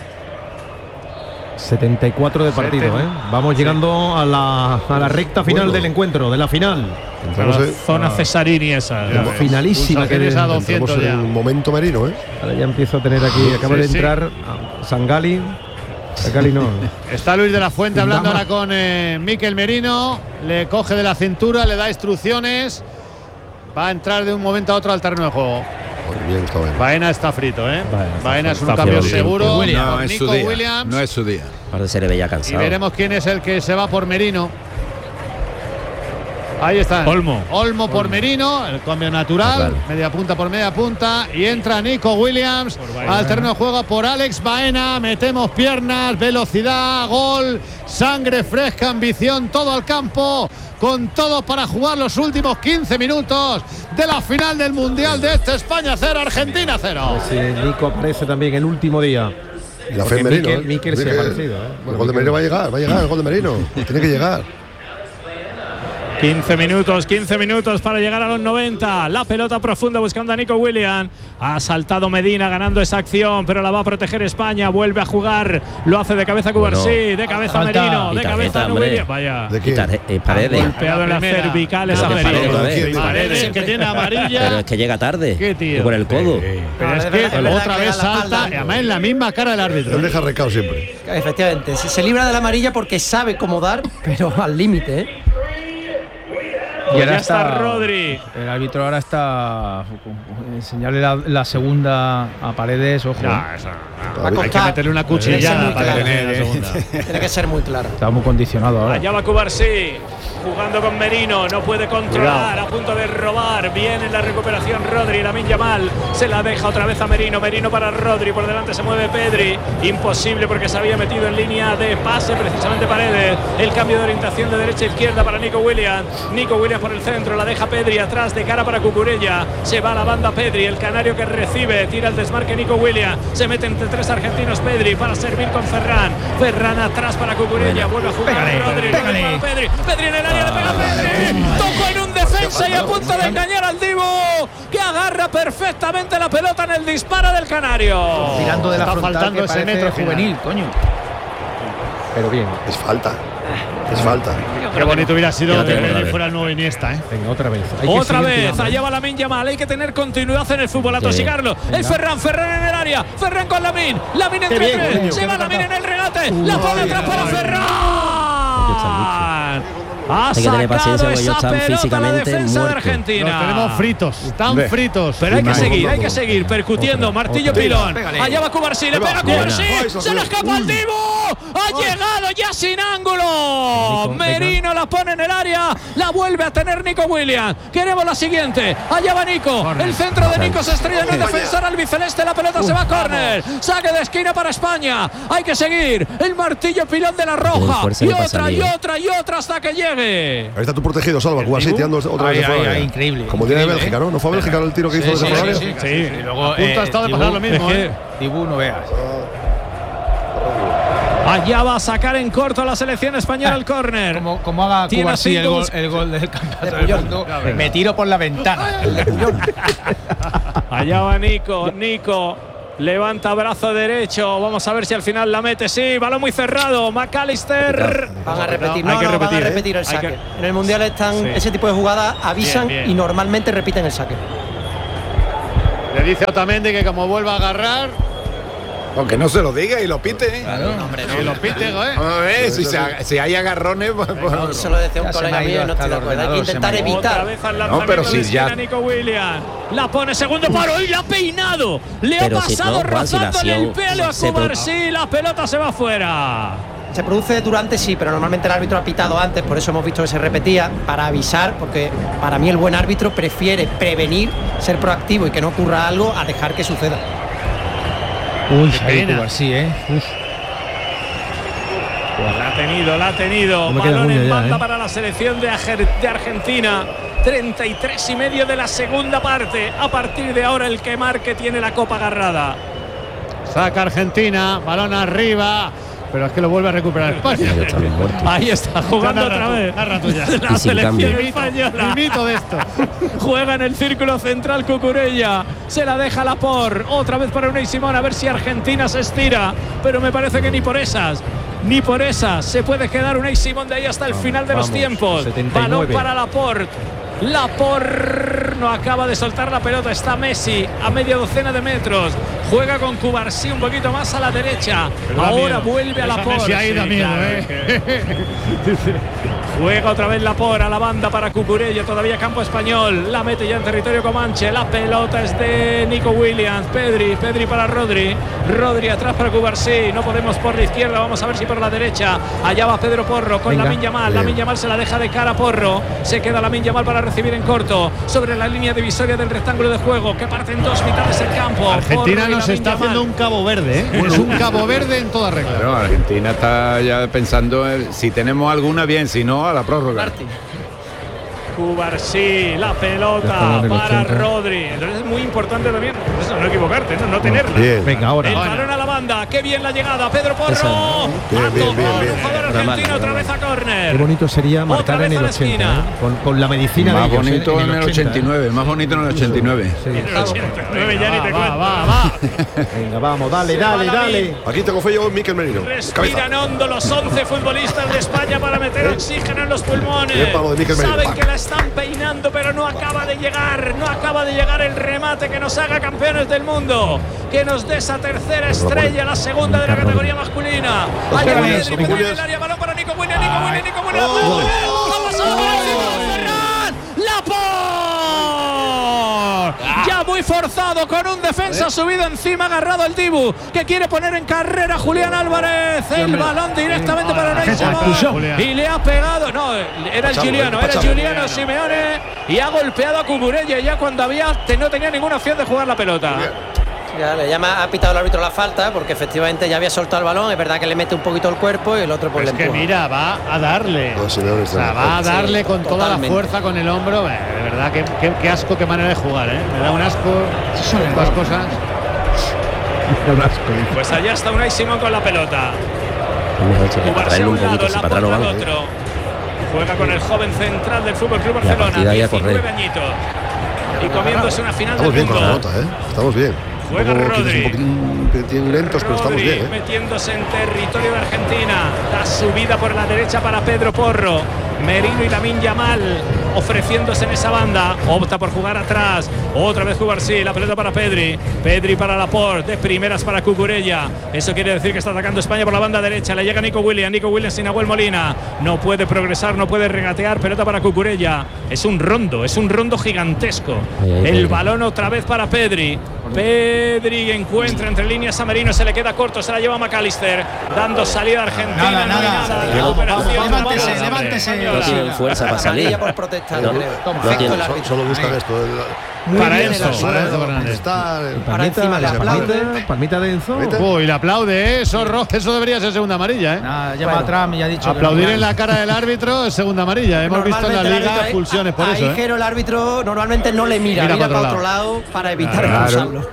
setenta y cuatro de partido, Seten- ¿eh? Vamos llegando a la, a la recta final Bueno. del encuentro, de la final. Entramos La en- zona Cesarini esa. La finalísima que Pulsaciones a de- doscientos entramos en ya. un momento Merino, ¿eh? Ahora ya empiezo a tener aquí, acaba Sí, de sí. entrar a Sangali. Sangali no. Está Luis de la Fuente hablando Dama. ahora con eh, Mikel Merino. Le coge de la cintura, le da instrucciones. Va a entrar de un momento a otro al terreno de juego. Bueno, bien, está bien. Baena está frito, ¿eh? Baena está Baena es un frito. cambio Está seguro. Williams. No Con es su Nico día. Williams. No es su día. Aparte se le veía Y cansado. veremos quién es el que se va por Merino. Ahí está. Olmo. Olmo por Merino, el cambio natural, Claro. media punta por media punta. Y entra Nico Williams Baena. al terreno de juego por Alex Baena. Metemos piernas, velocidad, gol, sangre fresca, ambición, todo al campo. Con todo para jugar los últimos quince minutos de la final del Mundial de este España cero, Argentina cero. Si Nico aparece también el último día. Y la Porque fe en Merino. Mikel- ¿eh? Mikel sí ha Mikel. aparecido, ¿eh? El Bueno, gol de Mikel- Merino va a llegar, va a llegar el gol de Merino. Tiene que llegar. quince minutos, quince minutos para llegar a los noventa. La pelota profunda buscando a Nico Williams. Ha saltado Medina ganando esa acción, pero la va a proteger España. Vuelve a jugar. Lo hace de cabeza Cubarsí, Bueno, de cabeza falta. Merino, Y de tarjeta, cabeza hombre. Williams. Vaya. ¿De Y quién? tarje- eh, Paredes. Golpeado en las primera. cervicales a Pero que Merino. Paredes, ¿De quién? Paredes, que tiene amarilla. Pero es que llega tarde. ¿Qué tío? Con el codo. Pero es es que verdad- es verdad otra que vez le da la salta, espalda. y además en la misma cara del árbitro. Él deja recao siempre. Efectivamente, se, se libra de la amarilla porque sabe cómo dar, pero al límite, ¿eh? Pues ahora ya está Rodri. El árbitro ahora está enseñarle la, la segunda a Paredes, ojo. Ya, eso, no. Va a Hay que costar. meterle una Tiene que ser cuchillada muy para claro. que tener la segunda. Tiene que ser muy claro. Está muy condicionado ahora. Allá va Cubarsí, jugando con Merino, no puede controlar, a punto de robar. Bien en la recuperación Rodri, Lamine Yamal se la deja otra vez a Merino, Merino para Rodri, por delante se mueve Pedri, imposible porque se había metido en línea de pase precisamente Paredes. El cambio de orientación de derecha a izquierda para Nico Williams, Nico Williams por el centro, la deja Pedri atrás de cara para Cucurella, se va a la banda Pedri, el canario que recibe, tira el desmarque Nico Williams, se mete entre tres argentinos Pedri para servir con Ferran, Ferran atrás para Cucurella, vuelve a jugar Pégale, Rodri, pégale. Rodri para Pedri, Pedri en el área, le pega a Pedri, tocó en un defensa y a punto de engañar al Dibu, que agarra perfectamente la pelota en el disparo del canario. Tirando de la Está frontal faltando que ese parece metro final. juvenil, coño. Pero bien. Es falta. Es falta. Qué bonito hubiera sido Ya lo que tengo otra Pedri vez. fuera el nuevo Iniesta, ¿eh? Venga, otra vez. Hay que Otra seguir vez, tirando, ¿eh? allá va Lamine Yamal, hay que tener continuidad en el fútbol, a Sí. tosigarlo. El Ferran, Ferran en el área, Ferran con Lamine, Lamine entre bien, tres, coño, se qué va recata. Lamine en el regate, la pone atrás para Ferran. Ha Hay que tener paciencia porque ellos esa están pelota la físicamente defensa de muertos. Argentina. Los tenemos fritos, están Ve. fritos. Pero hay que Vale. seguir, hay que seguir percutiendo. Martillo otra. pilón. Pégale. Allá va Cubarsí, le Ahí va. pega Bien. Cubarsí. Ay, Se Dios. le escapa el Dibu. Ha llegado ya sin ángulo. Nico, Merino la pone en el área. La vuelve a tener Nico Williams. Queremos la siguiente. Allá va Nico. El centro de Nico se estrella en el defensor albiceleste. La pelota se va a córner. Saque de esquina para España. Hay que seguir. El martillo pilón de la Roja. fuerza Y le pasa otra, a y mí, ¿eh? otra, y otra hasta que llegue. Ahí está tu protegido, Salva, Cubarsí tirando otra vez Ay, de fuera. ay, del ay, área. increíble, Como tiene de increíble, Bélgica, ¿eh? ¿no? ¿No fue a Bélgica el tiro que hizo desde fuera del área? Sí, y luego A punto ha estado de pasar lo mismo, es que- ¿eh? Dibu, no veas. Allá va a sacar en corto la selección española el córner. Como, como haga Tiene Cubarsí el cinco gol, bus- el gol del campeonato del mundo, me tiro por la ventana. Allá va Nico, Nico levanta brazo derecho, vamos a ver si al final la mete, sí, balón muy cerrado, McAllister. Van a repetir, No, no, hay que no, van repetir, a ¿eh? repetir el Hay saque. que- En el Mundial están Sí. ese tipo de jugadas, avisan Bien, bien. y normalmente repiten el saque. Le dice a Otamendi que como vuelva a agarrar, Aunque no se lo diga y lo pite. ¿eh? que lo pite, ¿eh? A ver, si, se ha- si hay agarrones, pues, pues- Se lo decía un Ya se colega me ha mío ido y no hasta estoy de el acuerdo. Hay que ordenador, se intentar me ha ido. Otra evitar. vez al No, lanzamiento pero de si esquina ya- Nico Williams. La pone segundo paro y la ha peinado. Le Pero ha si pasado no, Juan, si la rozándole el acción pelo a se pro- Cubarsí. La pelota se va fuera. Se produce durante, sí, pero normalmente el árbitro ha pitado antes, por eso hemos visto que se repetía, para avisar, porque para mí el buen árbitro prefiere prevenir, ser proactivo y que no ocurra algo a dejar que suceda. Uy, Qué ahí pena. Cubarsí, ¿eh? Uf. La ha tenido, la ha tenido. No me queda Balón en uña ya, banda ¿eh? para la selección de, Ajer- de Argentina. treinta y tres y medio de la segunda parte. A partir de ahora el que marque tiene la copa agarrada. Saca Argentina, balón arriba, pero es que lo vuelve a recuperar España. Ellos están muertos. Ahí está jugando Narra otra tú, vez. narra tú ya. La Y sin selección cambio. española. Limito de esto. Juega en el círculo central Cucurella. Se la deja Laporte. Otra vez para Unai Simón. A ver si Argentina se estira. Pero me parece que ni por esas. Ni por esas se puede quedar Unai Simón de ahí hasta el final de los vamos, tiempos. setenta y Balón nueve. para Laporte. Laporte no acaba de soltar la pelota. Está Messi a media docena de metros. Juega con Cubarsí un poquito más a la derecha. Pero da Ahora miedo. vuelve a Esa Laporte. Messi ahí da Sí, miedo, claro, ¿eh? es que- Juega otra vez Laporte a la banda para Cucurella, todavía campo español, la mete ya en territorio comanche, la pelota es de Nico Williams, Pedri, Pedri para Rodri, Rodri atrás para Cubarsí, no podemos por la izquierda, vamos a ver si por la derecha, allá va Pedro Porro con Venga. Lamine Yamal, Lamine Yamal se la deja de cara a Porro, se queda Lamine Yamal para recibir en corto, sobre la línea divisoria del rectángulo de juego, que parte en dos mitades el campo. Argentina Porro y nos Lamine está Yamal. haciendo un Cabo Verde, ¿eh? Es un Cabo Verde en toda regla. Claro, Argentina está ya pensando en- si tenemos alguna bien, si no a la prórroga. Cubarsí, la Ya pelota estamos en el para ochenta. Rodri. Entonces es muy importante también eso, no equivocarte, no, no tenerla. Bien. Venga, ahora. El balón a la banda, qué bien la llegada, Pedro Porro. Esa. Bien, Ha bien, tocado bien, el bien. jugador Una mala, argentino otra una vez a Qué córner. bonito sería Otra marcar vez en a el la ochenta, esquina. ¿eh? con, con la medicina Más de ellos, ¿eh? bonito en el ochenta. ochenta y nueve, más bonito en el ochenta y nueve. Sí. En el ochenta y nueve ya ni te Va, cuento. va, va. Venga, vamos, dale, dale, dale. Aquí tengo fe yo en Mikel Merino. Respiran Cabeza. hondo los once futbolistas de España para meter oxígeno en los pulmones. Bien, palo de Mikel Merino. Saben que la están peinando, pero no acaba de llegar. No acaba de llegar el remate que nos haga campeones del mundo. Que nos dé esa tercera estrella, la segunda de la categoría masculina. Allá va Williams, Pedri, Nico Pedri en Williams. el área, balón para Nico Williams, Nico Williams, Nico Williams. Ha pasado por encima de Ferran. Laporte. Ya muy forzado con un defensa subido encima, agarrado el Dibu, que quiere poner en carrera a Julián Álvarez. El balón directamente para Unai Simón. Y le ha pegado, no, era el Pachamo, Giuliano, eh, era el Pachamo. Giuliano Simeone y ha golpeado a Cucurella ya cuando había no tenía ninguna opción de jugar la pelota. Ya le llama, ha pitado el árbitro la falta, porque efectivamente ya había soltado el balón, es verdad que le mete un poquito el cuerpo y el otro pues Es le que empuja. mira, va a darle. No, Simeone O está sea, va a Sí, darle con toda la totalmente. fuerza con el hombro. Eh, De verdad, qué, qué- qué asco, qué manera de jugar, ¿eh? Me da un asco estas cosas. Un asco, dice. Pues allá está Unai Simón con la pelota. Es mejor si- Cubarsí traerle a un un lado, poquito, si la para atrás no al van. otro. Juega con el joven central del Fútbol Club Y a partir Barcelona, de ahí a correr. diecinueve añitos. Y comiéndose una final Estamos del bien con la mundo. nota, ¿eh? Estamos bien. Juega Un poco, quizás Rodri. un poquitín, un poquitín lentos, pero estamos Rodri bien, ¿eh? metiéndose en territorio de Argentina. La subida por la derecha para Pedro Porro. Merino y Lamine Yamal. ofreciéndose en esa banda. Opta por jugar atrás. Otra vez Cubarsí. La pelota para Pedri. Pedri para Laporte. De primeras para Cucurella. Eso quiere decir que está atacando España por la banda derecha. Le llega Nico Williams. Nico Williams sin Nahuel Molina. No puede progresar, no puede regatear. Pelota para Cucurella. Es un rondo, es un rondo gigantesco. Ay, ay, El ay. balón otra vez para Pedri. Pedri encuentra entre líneas a Merino. Se le queda corto, se la lleva McAllister. Dando salida a Argentina. Nada, no hay nada. nada. Vamos, Operación, vamos, levántese, vamos, levántese. hombre. No tienen fuerza para salir. Amarilla por protestar, No, yo creo. no Perfecto tiene- el So- árbitro. Solo buscan Ahí. esto. el- Muy Para bien Enzo, el suelo, para Enzo Fernández. protestar, el- Para encima le aplaude. palmita, palmita de Enzo. ¿Viste? Uy, le aplaude, eso, ro- eso debería ser segunda amarilla, ¿eh? Nada, llama Bueno. atrás y ya ha dicho. Aplaudir que no, en la cara del árbitro es segunda amarilla. Hemos visto en la Normalmente el liga árbitro ahí- expulsiones por ahí, eso, ¿eh? Jero, el árbitro normalmente no le mira, Mira mira, para para otro otro lado para evitar Claro. expulsarlo.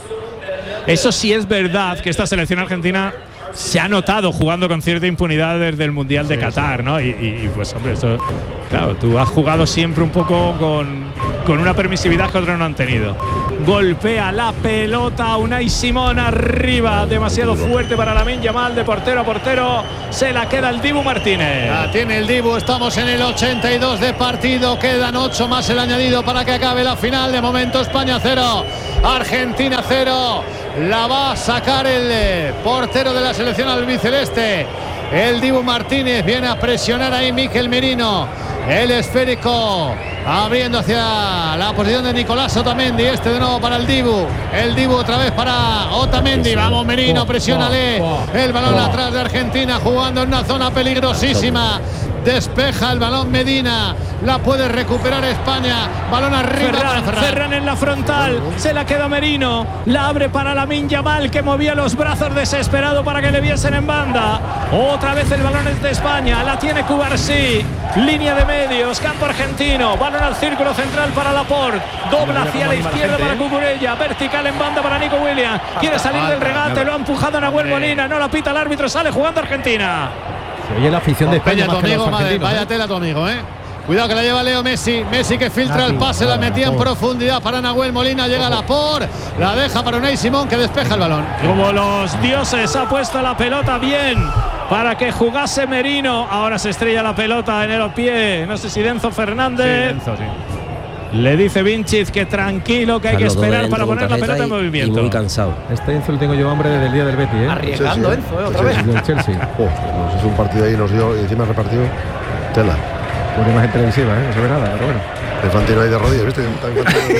Eso sí es verdad que esta selección argentina se ha notado jugando con cierta impunidad desde el Mundial de Qatar, ¿no? Y, y- y, pues hombre, eso, claro, tú has jugado siempre un poco con, con una permisividad que otros no han tenido. Golpea la pelota Unai Simón arriba, demasiado fuerte para Lamine Yamal, de portero a portero, se la queda el Dibu Martínez. La tiene el Dibu, estamos en el ochenta y dos de partido, quedan ocho más el añadido para que acabe la final. De momento España cero, Argentina cero. La va a sacar el eh, portero de la selección albiceleste, el Dibu Martínez. Viene a presionar ahí Mikel Merino, el esférico abriendo hacia la posición de Nicolás Otamendi. Este de nuevo para el Dibu, el Dibu otra vez para Otamendi. Vamos Merino, presiónale. El balón atrás de Argentina, jugando en una zona peligrosísima. Despeja el balón Medina, la puede recuperar España. Balón arriba para Ferran, Ferran. Ferran en la frontal, se la queda Merino, la abre para Lamine Yamal, que movía los brazos desesperado para que le viesen en banda. Otra vez el balón es de España, la tiene Cubarsí, línea de medios, campo argentino, balón al círculo central para Laporte, dobla hacia la izquierda para Cucurella, vertical en banda para Nico Williams, quiere salir del regate, lo ha empujado Nahuel Molina, no la pita el árbitro, sale jugando Argentina. Se oye la afición de España Peña, tu más que los amigo, madre, argentinos, vaya ¿eh? tela tu amigo, eh. Cuidado que la lleva Leo Messi. Messi que filtra el pase, la metía en profundidad para Nahuel Molina. Llega Laporte, la deja para Unai Simón, que despeja el balón. Como los dioses, ha puesto la pelota bien para que jugase Merino. Ahora se estrella la pelota en el pie. No sé si Denzo Fernández. Sí, Enzo, sí. Le dice Vinicius que tranquilo, que hay que Están los dos esperar dentro para con poner la tarjeta pelota en y- movimiento. Y muy cansado. Este Enzo lo tengo yo hambre desde el día del Betis, ¿eh? Arriesgando Sí, sí. Enzo, ¿eh? Otra Sí, vez. sí. Del Chelsea. Oh, pues es un partido ahí, nos dio y encima repartido tela. Buena imagen televisiva, ¿eh? No se ve nada, pero bueno. Infantino ahí de rodillas, ¿viste? Está Infantino de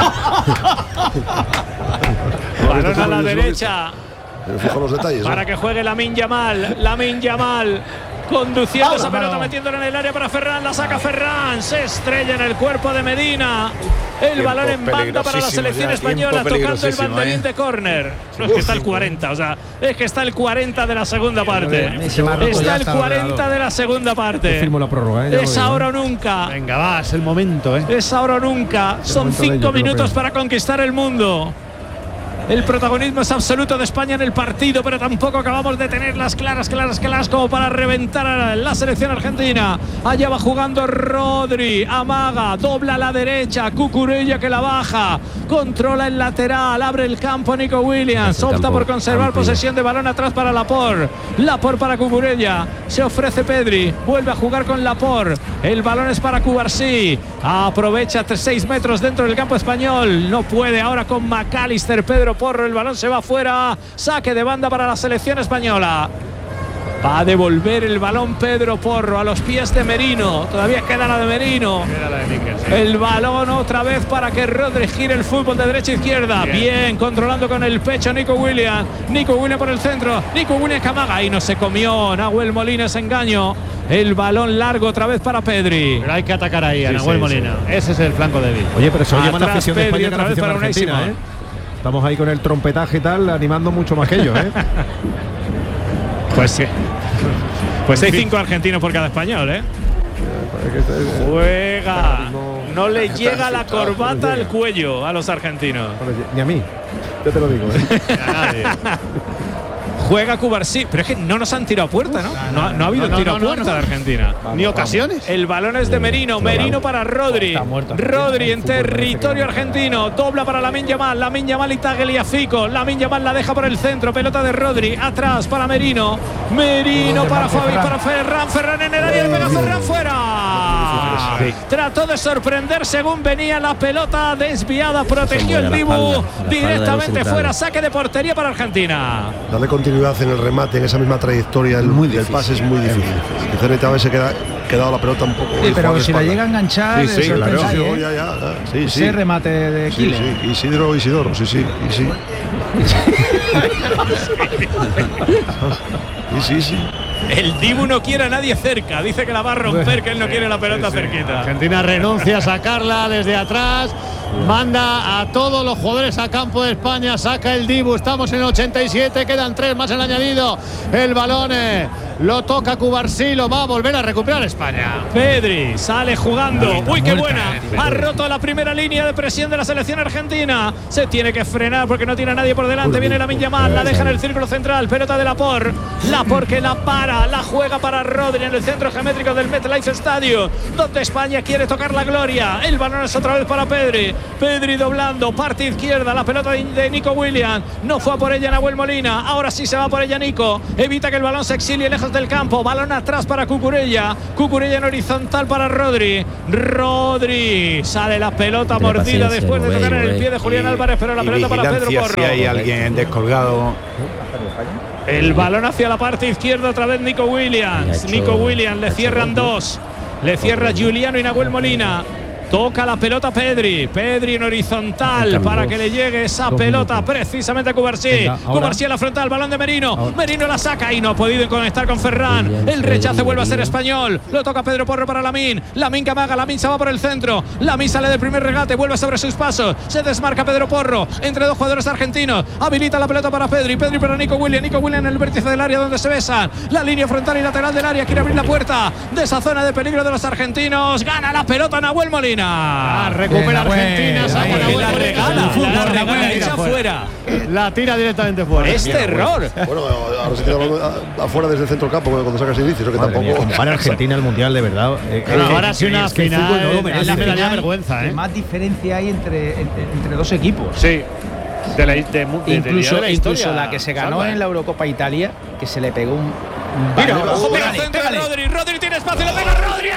rodillas. Balón a la derecha Me fijo en los detalles. para ¿eh? que juegue Lamine Yamal. Lamine Yamal conduciendo Vamos, esa pelota, vamos. metiéndola en el área para Ferran. La saca Ferran, se estrella en el cuerpo de Medina. El Tiempo balón en banda para la peligrosísimo selección ya, española, tiempo tocando el peligrosísimo, banderín ¿eh? de córner. No, es que está el cuarenta, o sea, es que está el cuarenta de la segunda parte. Messi va roto, ya Está el está cuarenta ordenado. de la segunda Yo parte. firmo la prórroga, ¿eh? Ya lo Es digo, ¿eh? ahora o nunca. Venga, va, es el momento, ¿eh? Es ahora o nunca. Son momento de cinco ello, creo minutos que- para conquistar el mundo. El protagonismo es absoluto de España en el partido, pero tampoco acabamos de tener las claras, claras, claras como para reventar a la selección argentina. Allá va jugando Rodri, amaga, dobla a la derecha, Cucurella que la baja, controla el lateral, abre el campo Nico Williams, El opta campo por conservar amplio. posesión de balón atrás para Laporte. Laporte para Cucurella, se ofrece Pedri, vuelve a jugar con Laporte. El balón es para Cubarsí, aprovecha seis metros dentro del campo español, no puede ahora con McAllister. Pedro Porro, el balón se va fuera, saque de banda para la selección española. Va a devolver el balón Pedro Porro a los pies de Merino, todavía queda la de Merino. Era la de Mikel, sí. El balón otra vez para que Rodri gire el fútbol de derecha a izquierda. Bien. Bien, controlando con el pecho Nico Williams. Nico Williams por el centro. Nico Williams Camaga. Y no se comió Nahuel Molina ese engaño. El balón largo otra vez para Pedri. Pero hay que atacar ahí a Sí, Nahuel sí, Molina. Ese es el flanco débil. Oye, pero se oye más la Atrás afición de Pedri, España que la otra vez afición para Unai argentina, Simón. ¿eh? Estamos ahí con el trompetaje y tal, animando mucho más que ellos, ¿eh? Pues sí. Pues hay cinco argentinos por cada español, ¿eh? este, Juega. No le Está llega la filtrado, no corbata llega. al cuello a los argentinos. Ni a mí, yo te lo digo, ¿eh? A nadie. Juega Cubarsí, pero es que no nos han tirado a puerta, ¿no? No, no ha habido no, tiro no, a no, puerta no. de Argentina. Vamos, ni ocasiones. El balón es de Merino, Merino para Rodri. Está muerto. Rodri en territorio argentino, dobla para Lamine Yamal, Lamine Yamal y Tagliafico. Lamine Yamal la deja por el centro, pelota de Rodri, atrás para Merino. Merino para Fabi, para Ferran, Ferran en el área, le pega Ferran fuera. Trató de sorprender según venía la pelota desviada, protegió el Dibu directamente fuera, saque de portería para Argentina. Darle continuidad en el remate, en esa misma trayectoria del, Muy del difícil. pase es muy difícil. Quizá necesitaba haberse queda, quedado la pelota un poco. Sí, el pero jugador si de la espalda. llega a enganchar, Sí, sí, eso es claro. pensar, Sí, ¿eh? ya, ya, ya. Sí, Ese sí. remate de Sí, Kile. sí. Isidro, Isidoro, sí, sí. Y sí. Sí, sí, sí. El Dibu no quiere a nadie cerca, dice que la va a romper, que él no quiere la pelota cerquita. Argentina renuncia a sacarla desde atrás. Manda a todos los jugadores a campo de España. Saca el Dibu. Estamos en el ochenta y siete. Quedan tres más en el añadido. El balón eh, lo toca Cubarsí. Lo va a volver a recuperar España. Pedri sale jugando. Uy, qué buena. Ha roto la primera línea de presión de la selección argentina. Se tiene que frenar porque no tiene a nadie por delante. Viene Lamine Yamal. La deja en el círculo central. Pelota de Laporte. Laporte que la para. La juega para Rodri en el centro geométrico del MetLife Stadium, donde España quiere tocar la gloria. El balón es otra vez para Pedri. Pedri doblando. Parte izquierda. La pelota de Nico Williams. No fue a por ella Nahuel Molina. Ahora sí se va por ella Nico. Evita que el balón se exilie lejos del campo. Balón atrás para Cucurella. Cucurella en horizontal para Rodri. Rodri. Sale la pelota Tiene mordida paciencia, después de Rubén, tocar en el Rubén. pie de Julián Y- Álvarez, pero la y pelota para Pedro vigilancia Porro. si hay alguien descolgado. El balón hacia la parte izquierda, otra vez Nico Williams. hecho- Nico Williams, le ha hecho cierran gol, ¿no? dos. Le cierra Giuliano y Nahuel Molina. Toca la pelota Pedri. Pedri en horizontal Cambio. para que le llegue esa Dos pelota minutos. precisamente a Cubarsí. Venga, ahora. Cubarsí a la frontal, balón de Merino. Ahora. Merino la saca y no ha podido conectar con Ferran. Williams, El rechace Pedri, vuelve a ser Merino. español. Lo toca Pedro Porro para Lamine. Lamine que amaga. Lamine se va por el centro. Lamine sale del primer regate. Vuelve sobre sus pasos. Se desmarca Pedro Porro entre dos jugadores argentinos. Habilita la pelota para Pedri. Pedri para Nico Williams. Nico Williams en el vértice del área donde se besan. La línea frontal y lateral del área. Quiere abrir la puerta de esa zona de peligro de los argentinos. Gana la pelota Nahuel Molina. Ah, recupera Bien, Argentina. Saca ahí, Nahuel la Molina. regala, La la regala, regala, echa tira fuera. La tira directamente fuera. Este error. Bueno, ahora se tira balón a- afuera desde el centro del campo cuando sacas inicios, que Madre mía, tampoco. como para Argentina el mundial, de verdad. Eh, Pero eh, ahora sí una es que el fútbol no lo final. merece. A mí me daría final vergüenza, que ¿eh? más diferencia hay entre, entre, entre dos equipos. Sí. De la, de, de, de Incluso, la, incluso historia, la que se ganó Salva, ¿eh? en la Eurocopa Italia, que se le pegó un, un Mira, balón. ojo, Pega Pégale, centro de pégale. Rodri. Rodri tiene espacio. Le pega Rodri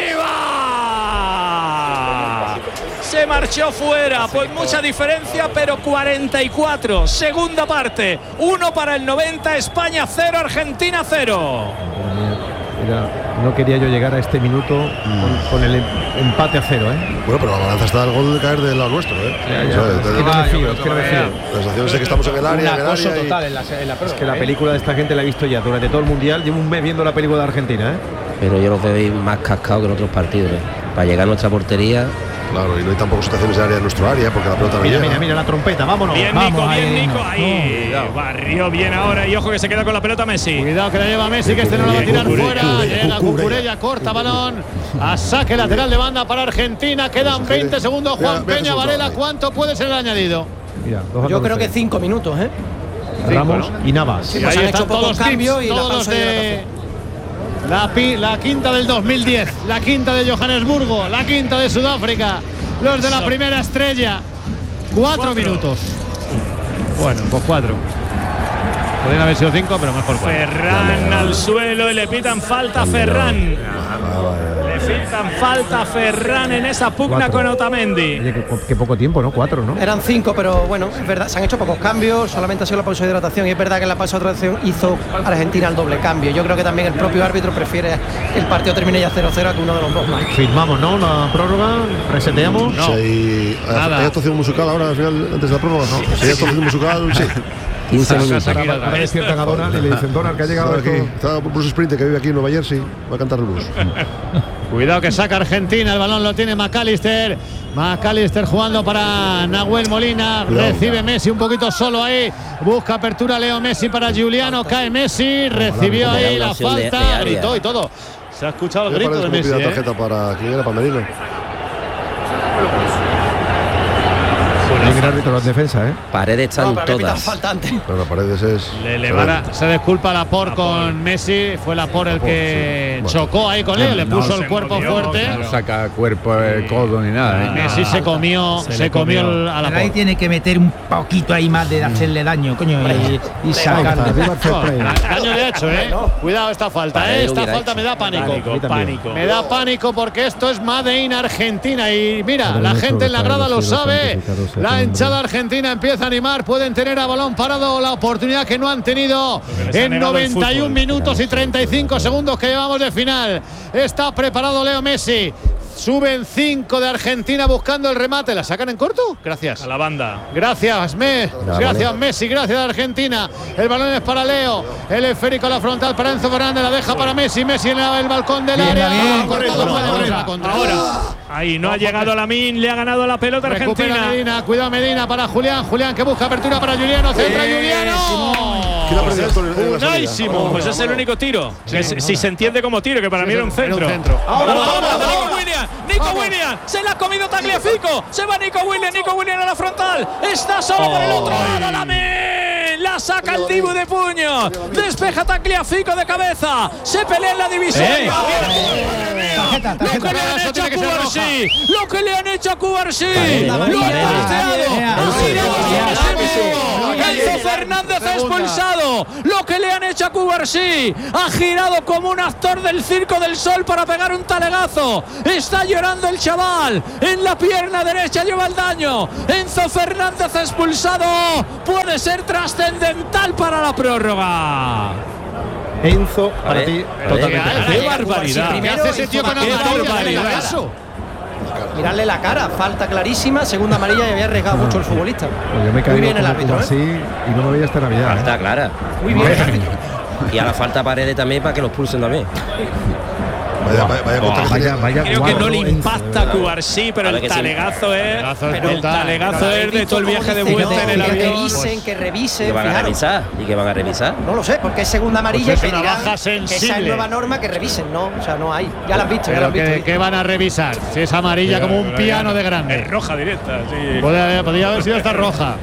arriba. Se marchó fuera. Pues mucha diferencia, pero cuarenta y cuatro. Segunda parte. Uno para el noventa. España cero. Argentina cero. Mira, no quería yo llegar a este minuto con, con el em- empate a cero, ¿eh? Bueno, pero la balanza está al gol de caer del lado nuestro, ¿eh? Ya, O ya, sea, es que te- no me fío, es que no me fío. La sensación es que estamos en el área, Un en el acoso área. y- total en la, en la Es prórroga, que la ¿eh? película de esta gente la he visto ya durante todo el mundial. Llevo un mes viendo la película de Argentina, ¿eh? Pero yo los veo más cascados que en otros partidos. ¿eh? Para llegar a nuestra portería, Claro, y no hay tampoco situaciones de área en nuestro área porque la pelota no Mira, llega. mira, mira la trompeta, vámonos. Bien, Vamos, Nico, bien, ahí, Nico. no, Ahí. Barrió bien ahora. Y ojo que se queda con la pelota Messi. Cuidado que la lleva Messi, que este no la va a tirar fuera. Llega Cucurella, corta balón. A saque lateral de banda para Argentina. Quedan veinte segundos. Juan Mira, Peña mira, Varela, ahí. ¿cuánto puede ser el añadido? Mira, dos a Yo cero. creo que cinco minutos, ¿eh? Ramos y Navas. Sí, Y pues ahí han están hecho todos pocos los cambios tips, y la todos los pausa y de la, pi- la quinta del dos mil diez, la quinta de Johannesburgo, la quinta de Sudáfrica, los de la primera estrella. Cuatro, Cuatro. minutos. Bueno, pues cuatro. Podrían haber sido cinco, pero mejor cuatro. Ferran al suelo y le pitan falta a Ferran. Le pitan falta a Ferran en esa pugna Cuatro. con Otamendi. Oye, qué, qué poco tiempo, ¿no? Cuatro, ¿no? Eran cinco, pero bueno, es verdad, se han hecho pocos cambios, solamente ha sido la pausa de hidratación y es verdad que en la pausa de hidratación hizo Argentina el doble cambio. Yo creo que también el propio árbitro prefiere que el partido termine ya cero cero a que uno de los dos más. Firmamos, ¿no? La prórroga, reseteamos. No. Si hay, Nada. ¿hay actuación musical ahora al final, antes de la prórroga? No. Si hay actuación musical, sí. quince minutos. Shakira, Ahora, ahora despiertan a Donald y le dicen, Donald, que ha llegado Está aquí. esto. Está Bruce Springsteen, que vive aquí en Nueva Jersey. Va a cantar el blues. Cuidado que saca Argentina, el balón lo tiene McAllister. McAllister jugando para Nahuel Molina. Cuidado. Recibe Messi un poquito solo ahí. Busca apertura Leo Messi para Giuliano. Cae Messi. Recibió Era ahí una la opción de- de falta. área. Gritó y todo. Se ha escuchado el Me grito parece de como Messi. pide la ¿eh? tarjeta para quién era, para Merino. Tiene el árbitro en defensa, ¿eh? Paredes están No, pero todas. falta antes. Pero la Paredes es. Le, le van a- se disculpa Laporte con Messi. Fue Laporte el que Bueno. chocó ahí con él, le No, puso se el cuerpo movió, fuerte. claro. No saca cuerpo, el codo ni nada. ¿eh? Messi se comió, Se se, le comió, comió. el- a Pero ahí Laporte. tiene que meter un poquito ahí más de hacerle daño, coño, y, y sacarle. Viva el fair play. Daño le ha hecho, ¿eh? Cuidado esta falta, ¿eh? Paredes Esta hubiera falta hecho. me da pánico. Pánico, pánico. Me da pánico porque esto es Made in Argentina y mira, Padre la nuestro gente en la que estás grada en lo los cielos, sabe. santificado sea tu La nombre. hinchada argentina empieza a animar, pueden tener a balón parado la oportunidad que no han tenido les ha en negado el noventa y un fútbol. minutos y treinta y cinco segundos que llevamos de final. Está preparado Leo Messi. Suben cinco de Argentina buscando el remate. ¿La sacan en corto? Gracias. A la banda. Gracias, Messi. Gracias, Messi. Gracias, Argentina. El balón es para Leo. El esférico a la frontal para Enzo Fernández. La deja para Messi. Messi en el balcón del Bien, área. bien. Cortado, puede abrir la contra. Ahora. Ahí no ha llegado Lamine, le ha ganado la pelota Recupera Argentina. Medina. Cuidado Medina para Julián. Julián que busca apertura para Juliano. Centra Juliano. ¿Quién ha perdido Antonio en la salida? Unaísimo. Pues es el único tiro. Que si, si se entiende como tiro, que para mí era un centro. Era un centro. Ahora, vamos, Nico Williams. Nico Williams. Se la ha comido Tagliafico. Se va Nico Williams. Nico Williams a la frontal. Está solo por el otro lado. Lamine. La saca el Dibu de puño. Despeja Tagliafico de cabeza. Se pelea en la división. Eh. Lo que le han hecho a Cubarsí. Lo que le han hecho a Cubarsí. Lo han Paredes. pateado. Paredes. Enzo Fernández ha expulsado. Lo que le han hecho a Cubarsí. Ha girado como un actor del Circo del Sol para pegar un talegazo. Está llorando el chaval. En la pierna derecha lleva el daño. Enzo Fernández expulsado. Puede ser trascendental para la prórroga. Enzo, para Vale. ti, Vale. totalmente. ¡Qué Cubarsí barbaridad! ¿Qué primero hace ese tío con hizo ¡Qué amarilla, barbaridad! dale caso. Mirarle la cara, falta clarísima, segunda amarilla y había arriesgado mucho el futbolista. Pues yo me he Muy caído bien el como árbitro, así ¿eh? y no me veía esta Navidad. ¿eh? Falta clara. Muy bien el árbitro. Y a la falta Paredes también para que los pulsen también. Vaya, vaya, vaya contra que Vaya, tiene. vaya Creo que no cuadro, le Enzo, impacta a Cubarsí, pero A ver el que sí. talegazo es. Talegazo es El brutal. talegazo Pero es habéis de visto todo el cómo viaje de dice, vuelta no, en el que avión. revisen, que Que revisen. van a fijaros. revisar. ¿Y que van a revisar? No lo sé, porque es segunda amarilla Pues es y una pedirán baja que esa sensible. es nueva norma que revisen, no, o sea, no hay. Ya la has visto, ya la Pero has visto. que, que van a revisar. Si es amarilla como un piano de grande. Es roja directa, sí. Podría, podría haber sido esta roja.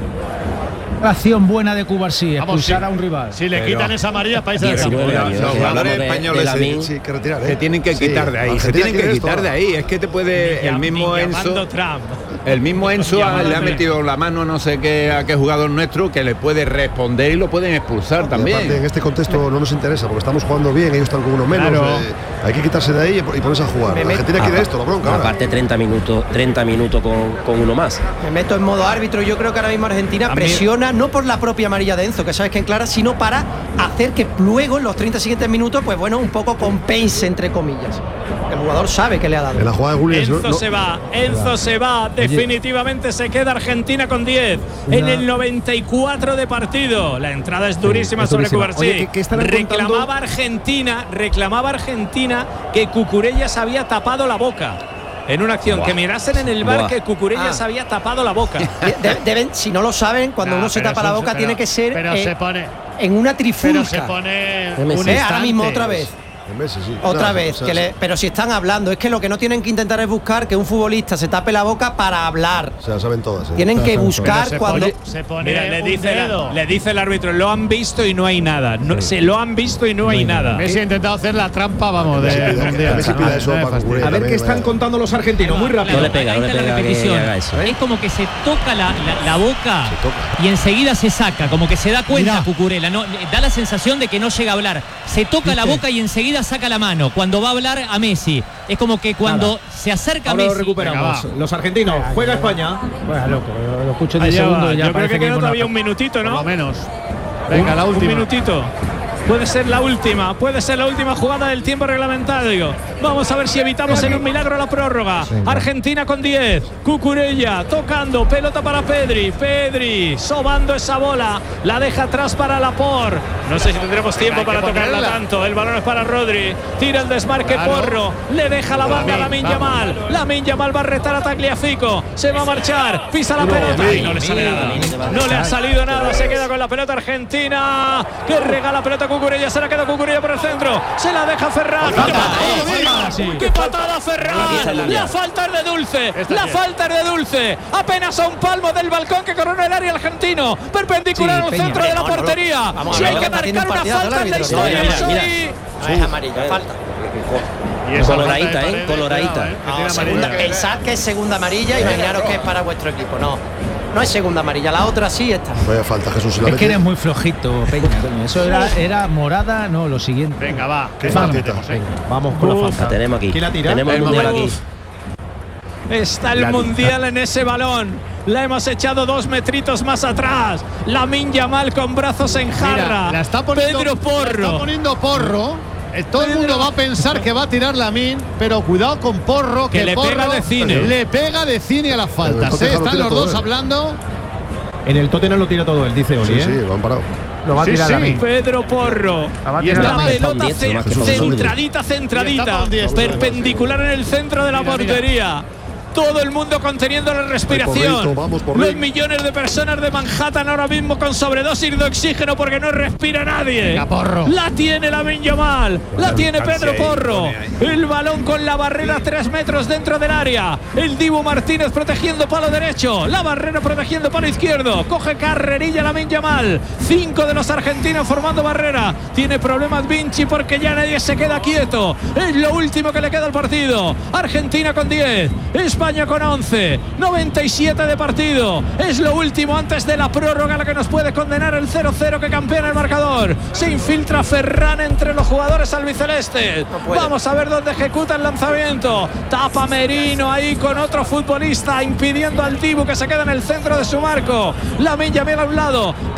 Acción buena de Cubarsí, Vamos, expulsar si- a un rival. Si le quitan esa amarilla, país del campo. diecinueve años. Los Que jugadores hablamos de- españoles de Lamine. Sí, que retirar, ¿eh? Se tienen que Sí, quitar de ahí, se Argentina tienen que quiere quitar esto. de ahí. Es que te puede el mismo Ni Enzo, llamando Trump. el mismo Enzo Llamándome. le ha metido la mano no sé qué a qué jugador nuestro que le puede responder y lo pueden expulsar Y aparte, en también. este contexto no nos interesa porque estamos jugando bien, ellos están con uno menos. Claro. eh, hay que quitarse de ahí y ponerse a jugar. Me La met- Argentina quiere Apa- esto, la bronca. ahora. Aparte treinta minutos, treinta minutos con, con uno más. Me meto en modo árbitro. Yo creo que ahora mismo Argentina A mí- presiona, no por la propia amarilla de Enzo, que sabes que en clara, sino para hacer que luego en los treinta siguientes minutos, pues bueno, un poco compense, entre comillas. El jugador sabe que le ha dado. En la jugada de Williams. Enzo no- se va, Enzo se va, definitivamente se queda Argentina con diez en el noventa y cuatro de partido. La entrada es durísima es sobre durísima. Cubarsí. Oye, ¿qué- qué estarán reclamaba contando? Argentina, reclamaba Argentina que Cucurella se había tapado la boca. En una acción que mirasen en el bar Buah. que Cucurella Ah. se había tapado la boca. De- deben, si no lo saben, cuando No, uno se pero tapa la eso- boca, pero- tiene que ser Pero eh, se pone. en una Pero trifulca. se pone. Messi. Un Eh, ahora mismo instante. otra vez. En Messi, sí. Otra No, vez, o sea, que le- pero si están hablando, es que lo que no tienen que intentar es buscar que un futbolista se tape la boca para hablar. O sea, saben todas. ¿eh? Tienen que Pero buscar se cuando. pone, se pone Mira, le un dice, la- dedo. le dice el árbitro, lo han visto y no hay nada. No, Se lo han visto y no hay nada. Messi ha intentado hacer la trampa, vamos, Messi de pide- mundial. Messi pide eso No me para fastidies. Cucurella A ver también, qué están vaya. contando los argentinos, muy rápido. No le pega, no le Ahí está pega la que repetición. haga eso. Es como que se toca la, la- la boca Se toca. y enseguida se saca, como que se da cuenta Cucurella, ¿no? Da la sensación de que no llega a hablar. Se toca la boca y enseguida saca la mano cuando va a hablar a Messi. Es como que cuando se acerca a Ahora lo Messi. recuperamos. Venga, Los argentinos, juega España. Bueno, loco, lo, lo escucho en diez Allá va. segundos y ya Yo creo parece que queda hay una- todavía un minutito, Por lo ¿no? menos. Venga, la Un última. minutito. Puede ser la última, puede ser la última jugada del tiempo reglamentario. Vamos a ver si evitamos en un milagro la prórroga. Venga. Argentina con diez. Cucurella tocando, pelota para Pedri. Pedri sobando esa bola. La deja atrás para Laporte. No sé si tendremos tiempo hay que para tocarla ponerla. tanto. El balón es para Rodri. Tira el desmarque Claro. Porro. Le deja la banda a Lamine vamos. Yamal. Lamine Yamal va a retar a Tagliafico. Se va a marchar. Pisa la pelota. Y no le sale nada. No le ha salido nada. Se queda con la pelota Argentina. Que regala pelota a Cucurella. Se la queda Cucurella por el centro. Se la deja Ferran. patada! sí. ¡Qué patada, Ferran! La falta es de Dulce. La falta es de Dulce. Apenas a un palmo del balcón que corona el área argentino. Perpendicular al centro de la portería. Si hay que marcar una falta en la historia, no es amarilla, falta. Coloradita, ¿eh? Coloradita. No, segunda, pensad que es segunda amarilla, imaginaros que es para vuestro equipo. No, no es segunda amarilla, la otra sí está. Vaya falta, Jesús. Es que eres muy flojito, Peña. Eso era, era morada, no, lo siguiente. Venga, va. Qué Vamos, faltita. venga, vamos con la falta. La tenemos aquí. ¿Quién la tira? Tenemos el mundial aquí. Está el mundial en ese balón. La hemos echado dos metritos más atrás. Lamine Yamal con brazos en jarra. Mira, la está poniendo, Pedro Porro. La está poniendo Porro. Eh, todo el mundo va a pensar que va a tirar Lamine, pero cuidado con Porro, que, que le Porro pega de cine. Le pega de cine a las faltas. ¿eh? Están los dos hablando. En el Tottenham lo tira todo él, dice Oli. Sí, ¿eh? sí, lo han parado. Lo va a Sí, tirar sí. a mí. Pedro Porro. Y está La pelota diestro, ce- más que centradita, centradita. Perpendicular en el centro de la Mira, mira. portería. Todo el mundo conteniendo la respiración. Porrito, vamos, Los Porrín. millones de personas de Manhattan ahora mismo con sobredosis de oxígeno porque no respira nadie. Venga, Porro. La tiene Lamine Yamal. La tiene Pedro Porro. El balón con la barrera tres metros dentro del área. El Dibu Martínez protegiendo palo derecho. La barrera protegiendo palo izquierdo. Coge carrerilla Lamine Yamal. Cinco de los argentinos formando barrera. Tiene problemas Vinci porque ya nadie se queda quieto. Es lo último que le queda al partido. Argentina con diez. España con once. noventa y siete de partido. Es lo último antes de la prórroga la que nos puede condenar el cero cero que campeona el marcador. Se infiltra Ferran entre los jugadores albicelestes. No Vamos a ver dónde ejecuta el lanzamiento. Tapa Merino ahí con otro futbolista impidiendo al Dibu que se queda en el centro de su marco. Lamine Yamal a un lado.